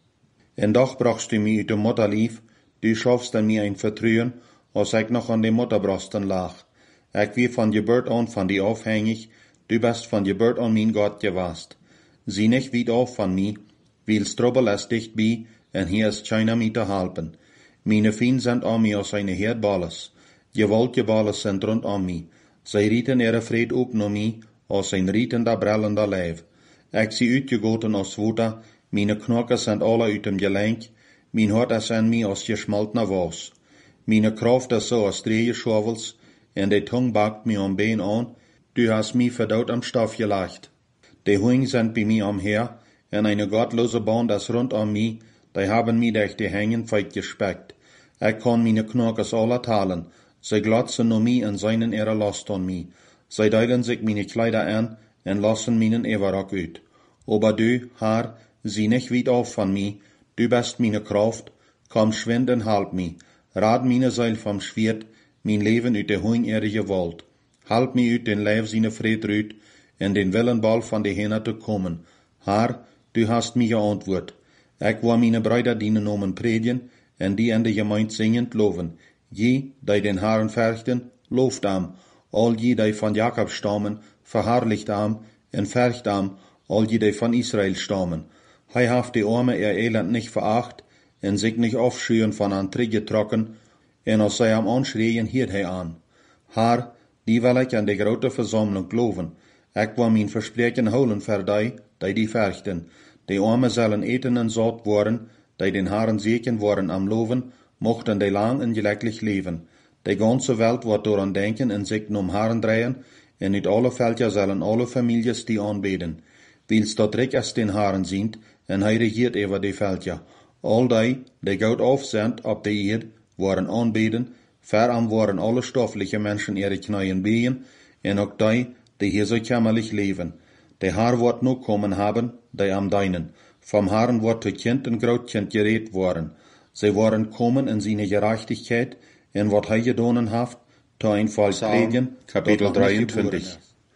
En doch brachst du mi ut dem Mutterlief, du schaffst an mir ein Vertrauen, als ich noch an den Mutterbrosten lag. Ich wie von Geburt an von dir aufhängig, du bist von Geburt an mein Gott gewast. Sieh nicht weit auf von mi, weil's Trouble ist dicht bei, en hier ist keiner mi zu halpen. Meine Fiend sind an mi als eine Herdballes. Gewaltige Balles sind rund an mi. Sie rieten ihre Fried op no mi, als ein rietender, brellender Leib. Ich sie uitgegoten als Wuter, meine Knochen sind alle uit dem Gelenk, mein Hart ist an mi als geschmaltener Was. Meine Kraft ist so als drei Schaufels, en die Tung backt mi am Bein an, du hast mi verdaut am Stoff gelegt. Die Huingen sind bei mi am Her, en eine gottlose Band ist rund um mi, die haben mi durch die Hängen feit gespeckt. Ich kann meine Knochen alle teilen, sie glotzen no mi en seinen ihre Last an mi. Sie deiden sich meine Kleider an, en lassen meinen Everrock uit. Aber du, Herr, sieh nicht weit auf von mi, du bist meine Kraft, komm schwind en halb mi. Rad meine Seil vom Schwert, mein Leben uit der Huing ihre Gewalt. Halb mi uit den Leib seine Fried rüt, en den Willenball von die Hände zu kommen. Herr, du hast mir geantwortet. Ich war meine Brüder dienen nomen predigen, en die in der Gemeinde singend loven. Je, die den Herrn fürchten, loft am. All je, die von Jakob stammen, verherrlicht am, en fürcht am, all je, die von Israel stammen. Hei haft die Arme ihr Elend nicht veracht, en sich nicht aufschüren von an Trigge trocken, en als sie am anschreien, hielt hij an. Herr, die will ich an die grote Versammlung loven. Ich will mein Versprechen holen für die, die die fürchten. Die Arme sollen eten en satt worden, die den Herrn segen worden am loven, mochten die lang en gelukkig leben. Die ganze Welt wird daran denken en sich um Herrn drehen, en uit alle Völker sollen alle Families die anbeten. Wils dat Rick als den Herrn sind, en hij regiert über die Völker. All die, die Gott auf sind, ab der Erde, waren anbeten, veram waren alle stoffliche Menschen ihre Kneien behen, en auch die, die hier so kämmerlich leben. Der Herr wird nur kommen haben, die am Deinen. Vom Herrn wird zu Kind und Grautkind geredet worden. Sie waren kommen in seine Gerechtigkeit, en wat hij gedonen haft, zu ein Volk predigen, Kapitel dreiundzwanzig.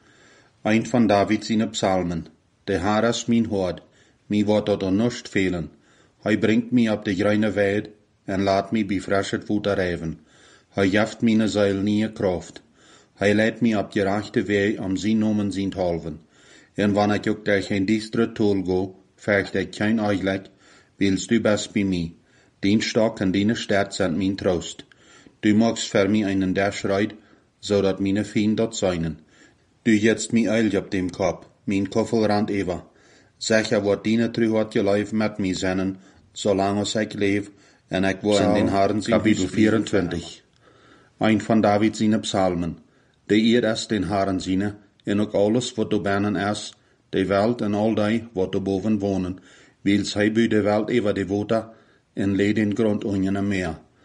Ein von David seine Psalmen. Der Herr ist mein Hort, mi wird dort an nichts fehlen. Hij bringt mi ab die grüne Welt, en laat mi bij frisches Futter reiven. Hij jaft meine Seil nie Kraft. Hij leidt mi ab die rechte Weg, am sie nomen sind halven. En wann ich ook durch ein distre Tol go, fürcht ich kein Eichleck, willst du best bei mi. Den Stock und deine Stärk sind mein Trost. Du magst für mi einen Derschreit, so dat meine Fien dort seinen. Du jetzt mi Eil ab dem Kopf, mein Koffelrand ever. Sicher wird deine Trühat geleif mit mi sennen, solange ich lebe, en ich war in den Herren Kapitel vierundzwanzig. Ein von David seine Psalmen. Der ihr ist den Herren seine, en ook alles wat du binnen is, die Welt en al die wat du boven wohnen, wils hij bij de Welt ever de water, en leed den Grund unjen Meer.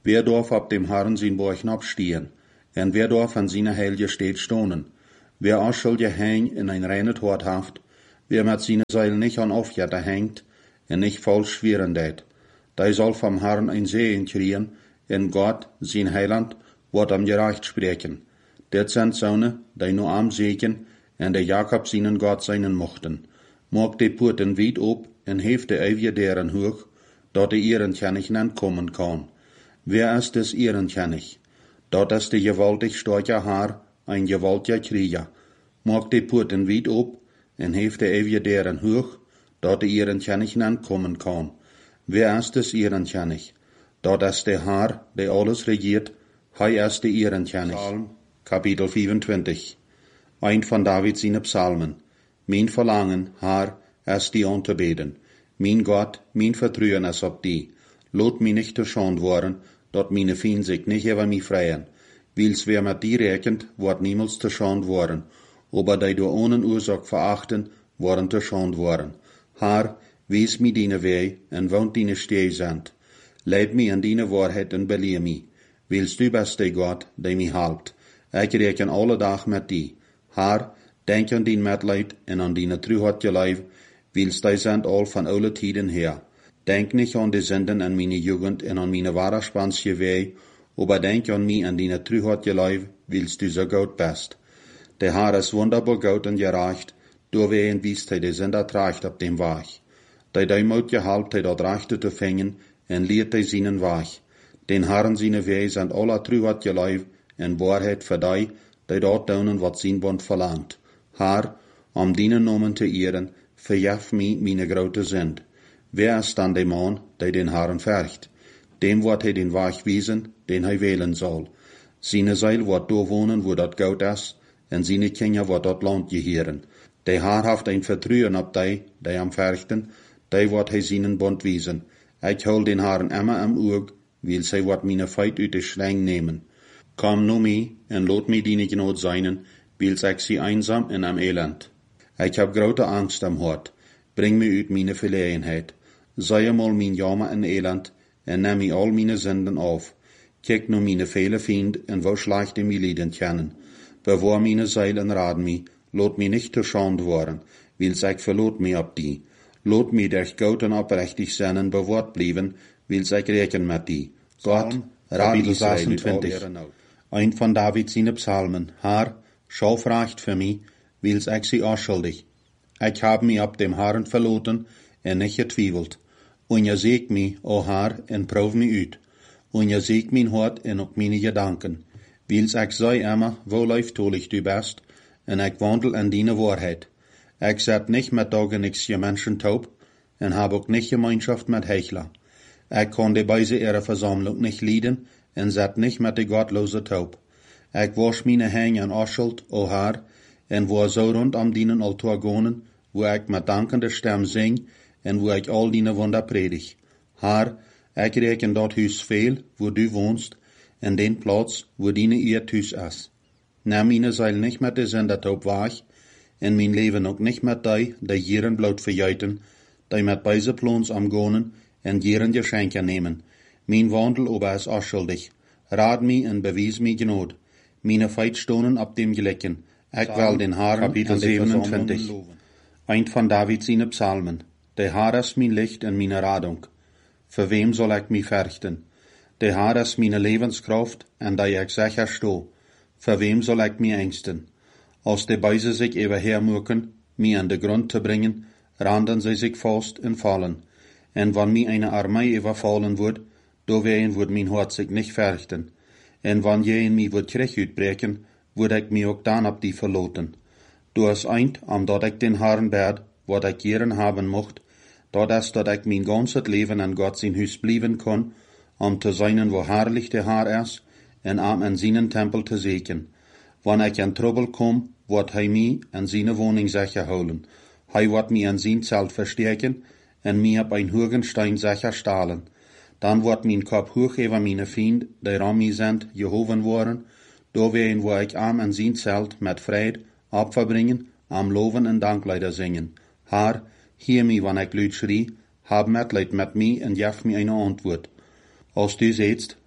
Wer darf ab dem Herrn sein Borchen abstehen? En wer darf an seine heilige Städt stonen? Wer unschuldig hängt in ein reines Hort haft, wer mit seine Seil nicht an Aufjätter hängt, en nicht falsch schweren det, der soll vom Herrn ein Segen kriegen, en Gott, sein Heiland, wird am gerecht sprechen. Det sind Söhne, die nur am Segen, en der Jakob seinen Gott seinen mochten. Mag die Porten weit op, en heeft de ewige deren hoch, dat de Ehrenkennig entkommen kann. Wer ist des Ehrenkennig? Dat ist de gewaltig starke Haar, ein gewaltiger Krieger. Mag die Porten weit op, en heeft de ewige deren hoch, dat de Ehrenkennig entkommen kann. Wer ist des Ehrenkennig? Dat ist der Herr, der alles regiert, hij ist der Ehrenkennig. Psalm, Kapitel vierundzwanzig. Ein von David seine Psalmen. Mein Verlangen, Herr, ist die anzubeten. Mein Gott, mein Vertrauen ist auf die. Lot mich nicht zu Schande worden, dat meine Feinde sich nicht über mich freien. Wils wer mit die rechnet, wird niemals zu Schande worden. Aber die durch ohne Ursache verachten, worden zu Schande worden. Herr, wees mir deine Wege, en wohnt deine Stege sind. Leid mich an deine Wahrheit en beleer mich. Wils du bist der Gott, der mich helpt. Ich rechne alle Tag mit die. Herr, denk an dein Mitleid en an deine Treuheit Leib, wils die sind all von alle Tiden her. Denk nicht an die Sünden an meine Jugend en an meine wahre spansche Wege, aber denk an mich an deine Treuheit Leib, wils du so gut bist. Der Herr ist wunderbar gut und gerecht, durch wen wies er die Sünder trägt auf dem Weg. Die die Mut gehalten, dort Rechte zu fängen, en lehrt er seinen Weg. Den Herrn seine Wege sind aller Treuheit Leib, en Wahrheit für die, die dort tun, was sein Bund verlangt. Herr, um deinen Namen zu ehren, verjef mich meine große Sünd. Wer ist dann der Mann, der den Herrn fürcht? Dem wird er den Weg wiesen, den er wählen soll. Seine Seil wird da wohnen, wo dort gut ist, und seine Kinder wird dort Land gehören. Der Herr hat ein Vertrauen auf die, die am fürchten, die wird er seinen Bund wiesen. Ich hol den Herrn immer am Auge, weil sie wird meine Feit uit de Schläng nehmen. Komm nu mi, en lot mi die Not seinen, weil ich sie einsam in am Elend. Ich hab große Angst am Hort, bring mi uit meine Verlegenheit. Sei mal mein Jammer en Elend, en nimm mi all meine Sünden auf. Kijk nu meine viele Fiend, en wo schlechte mi Lieden kennen. Bewahr meine Seil en raden mi, lot mi nicht zu Schande worden, weil ich verlot mi ab die. Lot mi durch Gott und oprechtig seinen bewahrt blieben, weil ich rechnen mit die. Gott, rat Israel ut all ihre Not. Ein von David seine Psalmen. Herr, schau recht für mich, wils ich sie unschuldig. Ich hab mich ab dem Herrn verloten, en nicht getwiebelt. Und ihr seht mich, o Herr, en prüf mich ut. Und ihr seht mein Hort en auch meine Gedanken. Wils ich sei immer, wo leiftolig du bist, en ich wandel in deine Wahrheit. Ich set nicht mit Tagen nix je Menschen taub, en hab auch nicht Gemeinschaft mit Heuchler. Ich kann die Beise ihrer Versammlung nicht leiden, en set nicht mit de Gottlose taub. Ich wasch meine Hänge an Unschuld, o Herr, en wo so rund am dienen Altar gonen, wo ich mit dankender Stimme sing, en wo ich all deine Wunder predig. Herr, ich rechne dort Hus viel, wo du wohnst, en den Platz, wo deine Ehrtüs ist. Nimm meine Seil nicht mit de Sündertaub weg, en mein Leben auch nicht mit die, die jieren Blut verjeiten, die mit beise Plons am gonen, en jieren Geschenke nehmen. Mein Wandel aber ist unschuldig. Rat mi en bewies mi Gnade. Meine Feit stonen ab dem Gelecken. Ich will den Herrn, Kapitel siebenundzwanzig. Ein von David seine Psalmen. Der Herr ist mein Licht und meine Radung. Für wem soll ich mich fürchten? Der Herr ist meine Lebenskraft, und da ich sicher sto. Für wem soll ich mich ängsten? Als die Beise sich überhermucken, mir an den Grund zu bringen, randen sie sich fast und fallen. Und wenn mir eine Armee überfallen wird, do wehen wird mein Hort sich nicht fürchten. Und wenn je in mir wird Krieg utbreken, würd ich mir auch dann ab die verloten. Du hast eint, am dat ich den Herrn bad, wat ich gern haben mocht, dat ist, dat ich mein ganzes Leben an Gott sein Hus blieben kann, um zu sein, wo herrlich der Herr ist, und am an seinen Tempel zu sehen. Wenn ich in Trouble komm, wird hij mich an seine Wohnung sicher holen. Hij wird mich an sein Zelt verstärken, und mir ab ein hohen Stein sicher stahlen. Dann wird mein Kopf hoch über meine Feinde, die ran mir sind, gehoben worden, da werden wo ich am an sein Zelt mit Fried Opfer bringen, am Loven und Dankleider singen. Herr, hear mich, wenn ich Lüt schrie, hab Mitleid mit mir und gib mir eine Antwort. Als du siehst,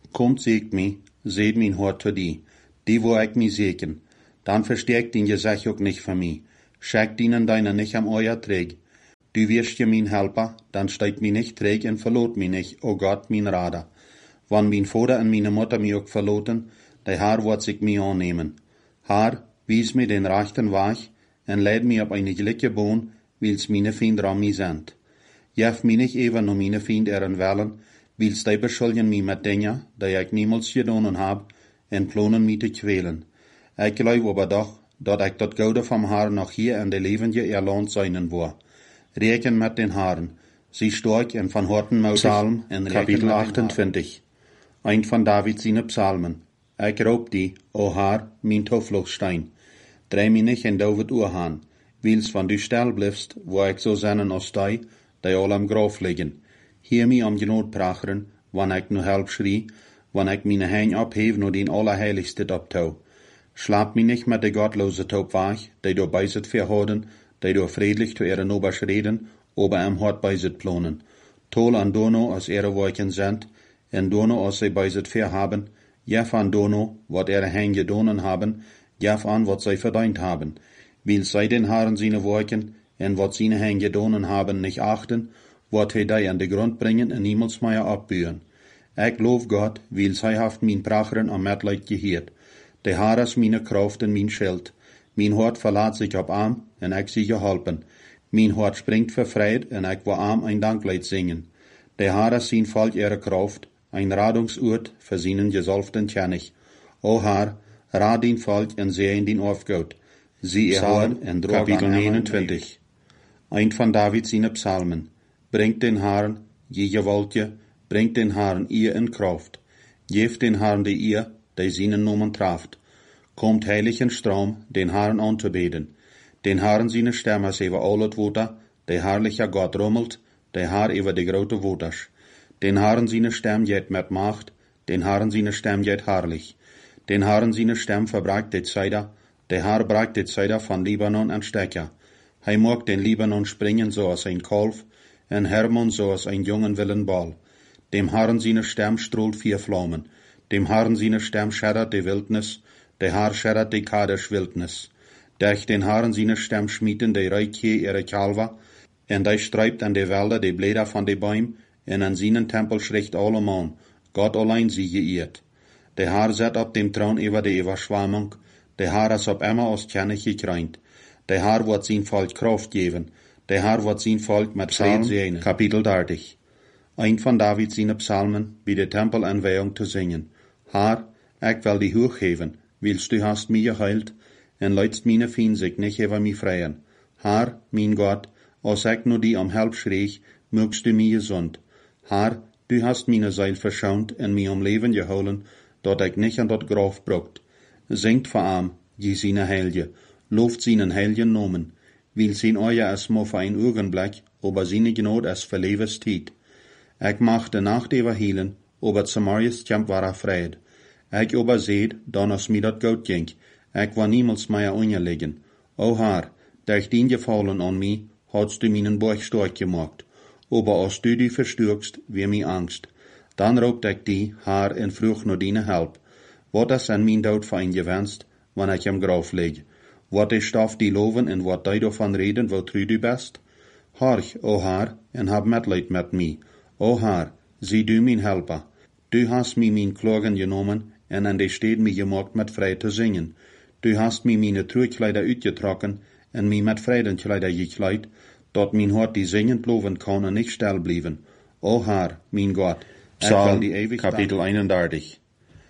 Kommt, seht mi, seht min Hort zu die, die wo ich mi segen. Dann verstärkt ihn je sech auch nicht für mi. Schickt ihnen deine nicht am euer träg. Du wirst je min Helper, dann steigt mi nicht träg und verlot mi nicht, o Gott, min Rader. Wann min Vater und meine Mutter mi auch verloten, der Herr wird sich mi annehmen. Herr, wies mir den rechten Weg und leid mi auf eine glicke Bohn, wils meine Fiend ran mi sind. Jef mi nicht even no meine Fiend ehren wellen, wils die beschuldigen mi mit Dingen, die ich niemals gedonen hab, en plonen mi te quälen. Ich glaub aber doch, dat ich dat Goude vom Herrn noch hier in de levende erlohnt seinen wo. Reken mit den Haaren, sie stark en van Horten moutig. Psalm, Kapitel achtentwintig. Ein von David seine Psalmen. Ich roep die, o Herr, mein Toevluchtstein. Drei mi nicht in David Urhan, wils van du stil bliefst, wo ich so sennen als die, die all am Graf liegen. Hier mi am Genot pracheren, wann ich nu help schrie, wann ich meine Hein abhef no den Allerheiligste abtau. Schlap mi nicht mit de gottlose Taub weg, die do beiset verhouden, die do friedlich zu ihren Obers reden, ober am Hort beiset plonen. Tol an Dono als ihre Wolken sind, en Dono als sie beiset verhaben, jef an Dono, wat ihre Hein gedonen haben, jef an wat sie verdient haben. Will sei den Herren seine Wolken, en wat seine Hein gedonen haben, nicht achten, wat he die an de Grund bringen en niemals mehr abbühen. Ich loof Gott, weil sei haft min Pracheren am Mitleid gehiert. De Herr is meine Kraft en mein Schild. Mein Hort verlaat sich op arm, en ich sie geholpen. Mein Hort springt verfreit, en ich wo arm ein Dankleid singen. De Herr is sein Volk ihre Kraft, ein Radungsort für seinen gesalften König. O Herr, rad din Volk en seh in din Aufgaut. Sie erhoren en droog Kapitel neunundzwanzig. Ein von David seine Psalmen. Bringt den Herrn, je gewoltje, bringt den Herrn ihr in Kraft. Geeft den Herrn die ihr, die seinen Namen traft. Kommt heiligen Strom, den Herrn anzubeten. Den Herrn seine Stimme über alle Woter, der herrliche Gott rummelt, der Herr über die grote Woters. Den Herrn seine Stimme jet mit Macht, den Herrn seine Stimme jet herrlich. Den Herrn seine Stimme verbragt die Zeider, der Herr bragt die Zeider von Libanon an Stecker. Hij mag den Libanon springen so als ein Kalf, en Hermon so als ein jungen Willenball. Dem Herrn seine Stimme strahlt vier Flammen. Dem Herrn seine Stimme schädert die Wildnis, der Herr schädert die Kadesh Wildnis. Durch den Herrn seine Stimme schmieden die Reiche ihre Kalver, en der streibt an die Wälder die Blätter von die Bäumen, en an seinen Tempel schricht allemal, Gott allein sie geirrt. Der Herr sitzt auf dem Thron über die Überschwemmung, der Herr ist ob immer aus König gekreint. Der Herr wird sein Volk Kraft geben, der Herr wird sein Volk mit Frieden segnen. Kapitel dreißig. Ein von David seine Psalmen, wie die Tempelanweihung zu singen. Herr, ich will die hochheben, willst du hast mich geheilt, en leidst meine Fiend sich nicht über mich freien. Herr, mein Gott, als ich nur die am Help schrie, mögst du mich gesund. Herr, du hast meine Seil verschont en mich um Leben geholen, dat ich nicht an dat Graf brucht. Singt vor arm, je seine Helge, lobt seinen heiligen Namen, will sein euer es mo für ein Augenblick, aber seine Gnade es für Lebenszeit. Ich machte Nacht überhielen, aber Samarias Camp war afraid. Ich aber seht, dann als mir dat gut ging, ich war niemals mehr ungelegen. O Herr, durch den Gefallen an mich, hast du meinen Bauch stark gemacht, aber als du die verstärkst, wie mir Angst. Dann robt ich die, Herr, en fruch nur deine Help. Wat is an mein Tod für ein gewünscht, wann ich im Graf lieg? Wat ich darf die loven en wat die davon reden, wo trü du bist? Horch, o Herr, en hab Mitleid mit mir. O Herr, sieh du mein Helper. Du hast mir mein Klagen genommen, en an die Städte mich gemacht mit frei zu singen. Du hast mir meine Trugkleider uitgetrokken, en mir mit Freudenkleider gekleid, dat mein Hort die singend loven kann en nicht still blieben. O Herr, mein Gott, Psalm, die ewig Kapitel einunddreißig.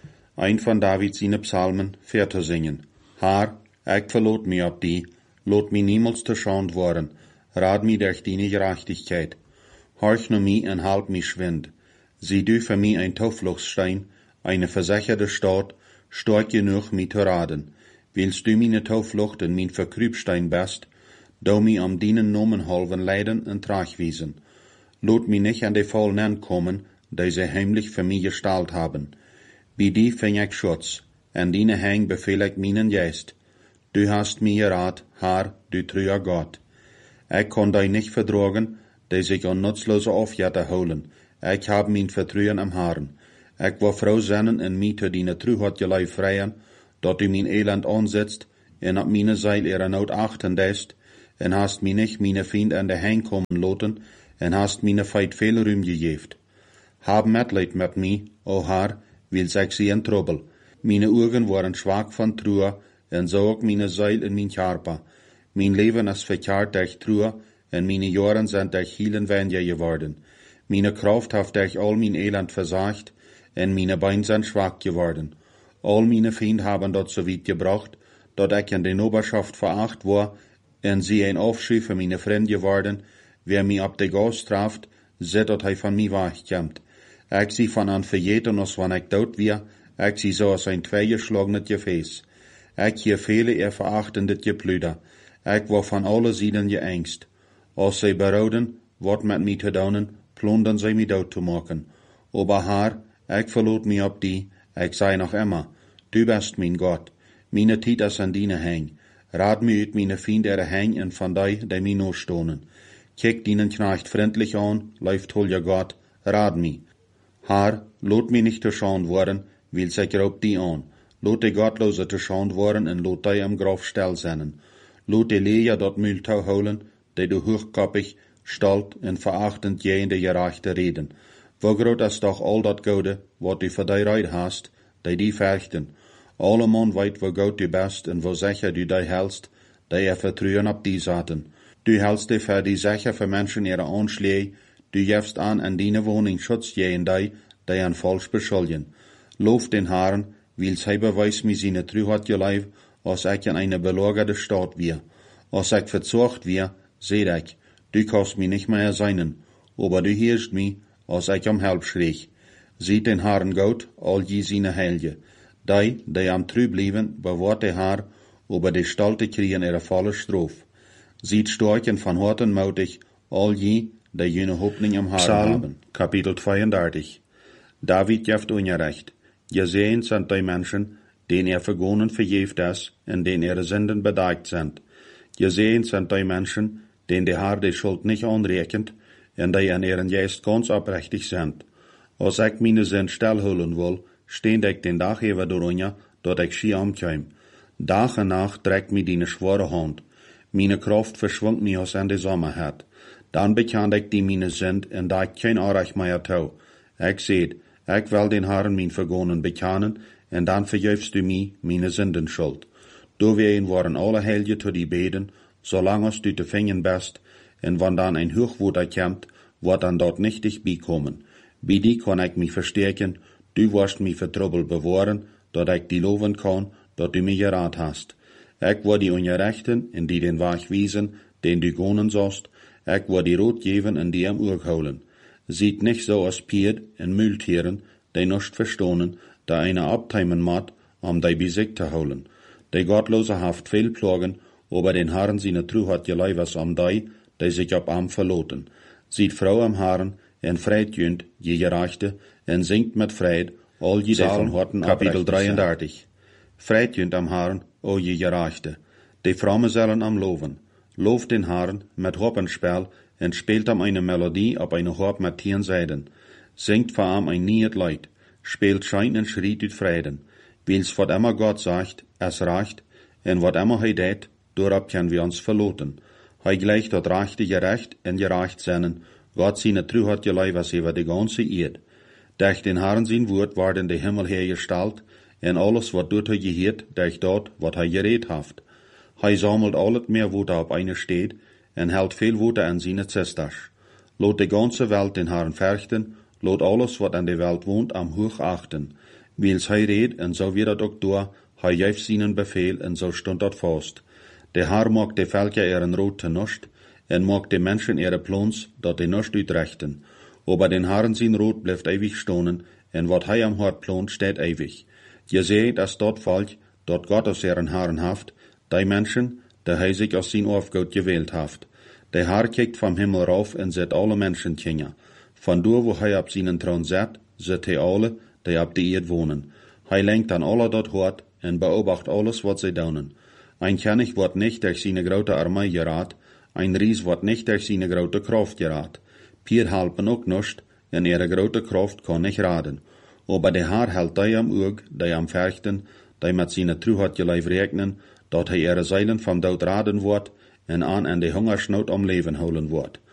Ein von David seine Psalmen, vier zu singen. Herr, ich verlot mich ab die, lot mich niemals zu schand worden, rad mich durch deine Gerechtigkeit. Horch nur mich en halt mich schwind. Sieh du für mich ein Taufluchtsstein, eine versicherte Stadt, stark genug mich zu raden. Willst du meine Tauflucht en mein Verkrübstein best, do mich am dienen Nomen halven leiden en tragwiesen. Lot mich nicht an die Fallen ankommen, die sie heimlich für mich gestaltet haben. Bei die fing ich Schutz, an deine Hang befehl ich meinen Geist. Du hast mir gerat, Herr, du treuer Gott. Ich kann dich nicht vertragen, die sich an nutzlose Aufjäter holen. Ich hab mein Vertrauen am Herrn. Ik wil vrouw zennen en mij te die tru had je lijf vrijen, dat u mijn elend aanzetst, en op mijn zeil ihre nood achten dest, en hast mij nicht mijn vriend aan de heen komen loten, en hast mijn feit veel ruim gegeven. Hab medleid met mij, o Haar, wil ik zie in trouble. Mijn ogen waren zwak van truhe, en zo ook mijn zeil in mijn karpa. Mijn leven is verkeerd durch truhe, en mijn jaren zijn durch hielen weniger geworden. Mijn kraft heeft durch al mijn elend versagt, en mijn bein zijn zwak geworden. Al mijn vrienden hebben dat zo weit gebracht, dat ik in de Oberschaft veracht war, en sie een afschuw voor mijn vriend geworden, wer mij op de gas straft, zet dat hij van mij wegkomt. Ik zie van aan vergeten als wanneer ik dood weer, ik zie zoals een tweegeslagen gefeest. Ik hier vele er verachten dit geplüder. Ik word van alle zijden geëngst. Als zij berouden, wat met mij te doen, plundern zij mij dood te maken. Aber Haar, ik verloot mij op die, ik zei nog immer, du bist mijn God. Meine tijd is aan diene heng. Raad mij uit meine vrienden er heng en van die, die mij no stonen. Kijk dienen knecht vriendlich aan, läuft hol je God, raad mij. Haar, loot mij nicht te schauen worden, wil zich er op die aan. Loot de Gottlose te schauen worden en loot die am Graf stel zennen. Loot de Leja dat Mühltau holen, die du hochkoppig, stalt en verachtend jende gerechte reden. Wo groot is doch al dat Gode, wat du voor die reid hast, die die verchten. Alle man weet wo goed du best en wo sicher du die helst, die er vertrouwen op die zaten. Du helst die voor die sicher voor mensen ihre aanschläge, du jefst aan en die woning schutz jeen die, die an falsch beschuldigen. Loof den Herrn, wils hij beweist mij zijn truheid geleef, als ik in eine belagerde Stadt wir. Als ik verzocht wir, seht ik, du kannst mich nicht mehr seinen, aber du hörst mich, als ik om help schreeg. Sieht den Herrn Gott, all je seine Helge. Die, die am trü blieben, bewahrt der Herr, aber die Stalte kriegen ihre volle Strof. Sieht starken van harten mutig, all je, die jene Hoffnung am Herrn Psalm, haben. Kapitel zweiundertig. David jeft ungerecht. Gesehen sind die Menschen, denen er vergonnen verjeft ist, en denen ihre Sünden bedeckt sind. Gesehen sind die Menschen, denen der Herr die Schuld nicht anrechnet, en die in ihren Geist ganz oprechtig sind. Als ich meine Sünd stillholen will, stehend ich den Tag über durch, dat ich schier umkomme. Dag en Nacht trägt mir die schwere Hand. Meine Kraft verschwindt mir aus in die Sommerheit. Dann bekannt ich die meine Sünd, en da ich kein Anrecht mehr tau. Ich seht, ich will den Herrn mein Vergonnen bekennen, en dann verjäufst du mir meine Sündenschuld. Du wehen waren alle Helge zu die beten, solange du te fingen bist, en wann dann ein Hochwuter kommt, wird dann dort nicht dich beikommen. Bei die kann ich mich verstärken, du wirst mich für Trouble bewahren, dat ich die loben kann, dat du mich gerat hast. Ich war die Ungerechten, in die den Weg wiesen, den du gonnen sollst, ich war die Rot geben, in die am Uhr holen. Sieht nicht so als Pied en Mühltieren, die nicht verstohnen, da eine abteimen mat, um die besiegt zu holen. Die Gottlose haft viel Plagen, aber den Herrn seine Truheit geleivers um die, die sich ab am verloten. Sieht Frau am Herrn, en Freit jünd, je gerechte, en singt mit Freit, all je von Horten Kapitel dreiunddreißig. Freit jünd am Herrn, o je gerechte. Die Frommen sollen am loven. Looft den Herrn mit Hoppenspel, en spielt am eine Melodie op eine Hop mit tien Seiden. Singt vor am ein niet Leid, spielt Schein en schriet uit Frieden. Wils wat immer Gott sagt, es reicht, en wat immer hij deed, doorop können wir uns verloten. Hij gleicht dat rechte gerecht en gerecht seinen, Gott seine Truheit geleivers über die ganze Erde. Durch den Herrn sein Wort worden die Himmel hergestellt, en alles wat dort hij geheert, durch dort wat hij gereed haft. Hij sammelt alles mehr, wo da op eine steht, en hält viel Wuter an seine Zestas. Lot die ganze Welt den Herrn fürchten, lot alles, wat an der Welt wohnt, am hoch achten. Wils hij reed, en so wird dat ook door, hij geeft seinen Befehl, en so stund dat vast. Der Herr mag de Völker ihren Rot te nuscht, en mag de Menschen ihre Plons, dat die nuscht uitrechten. Aber den Herrn sein Rot bleibt ewig stonen, en wat hij am Hort plont, steht ewig. Je seht, dass dort Volk, dort Gott aus ihren Herren haft, die Menschen, die hij sich aus sein Aufgaut gewählt haft. Der Herr kijkt vom Himmel rauf en zet alle Menschen kinder. Von door wo hij op seinen Thron zet, zet hij alle, die op de Erd wohnen. Hij lenkt an alle dort hort en beobacht alles wat zij doen. Ein König wordt nicht durch seine grote Armee geraad, ein Ries wordt nicht durch seine grote Kraft geraad. Pier helpen ook nicht, en ihre grote Kraft kann nicht raden. Aber der Herr hält die am Oog, die am Verchten, die mit seine Truheit geleif rekenen, dat hij ihre Zeilen vom Dood raden wordt en aan en de Hungersnood om Leben holen wordt.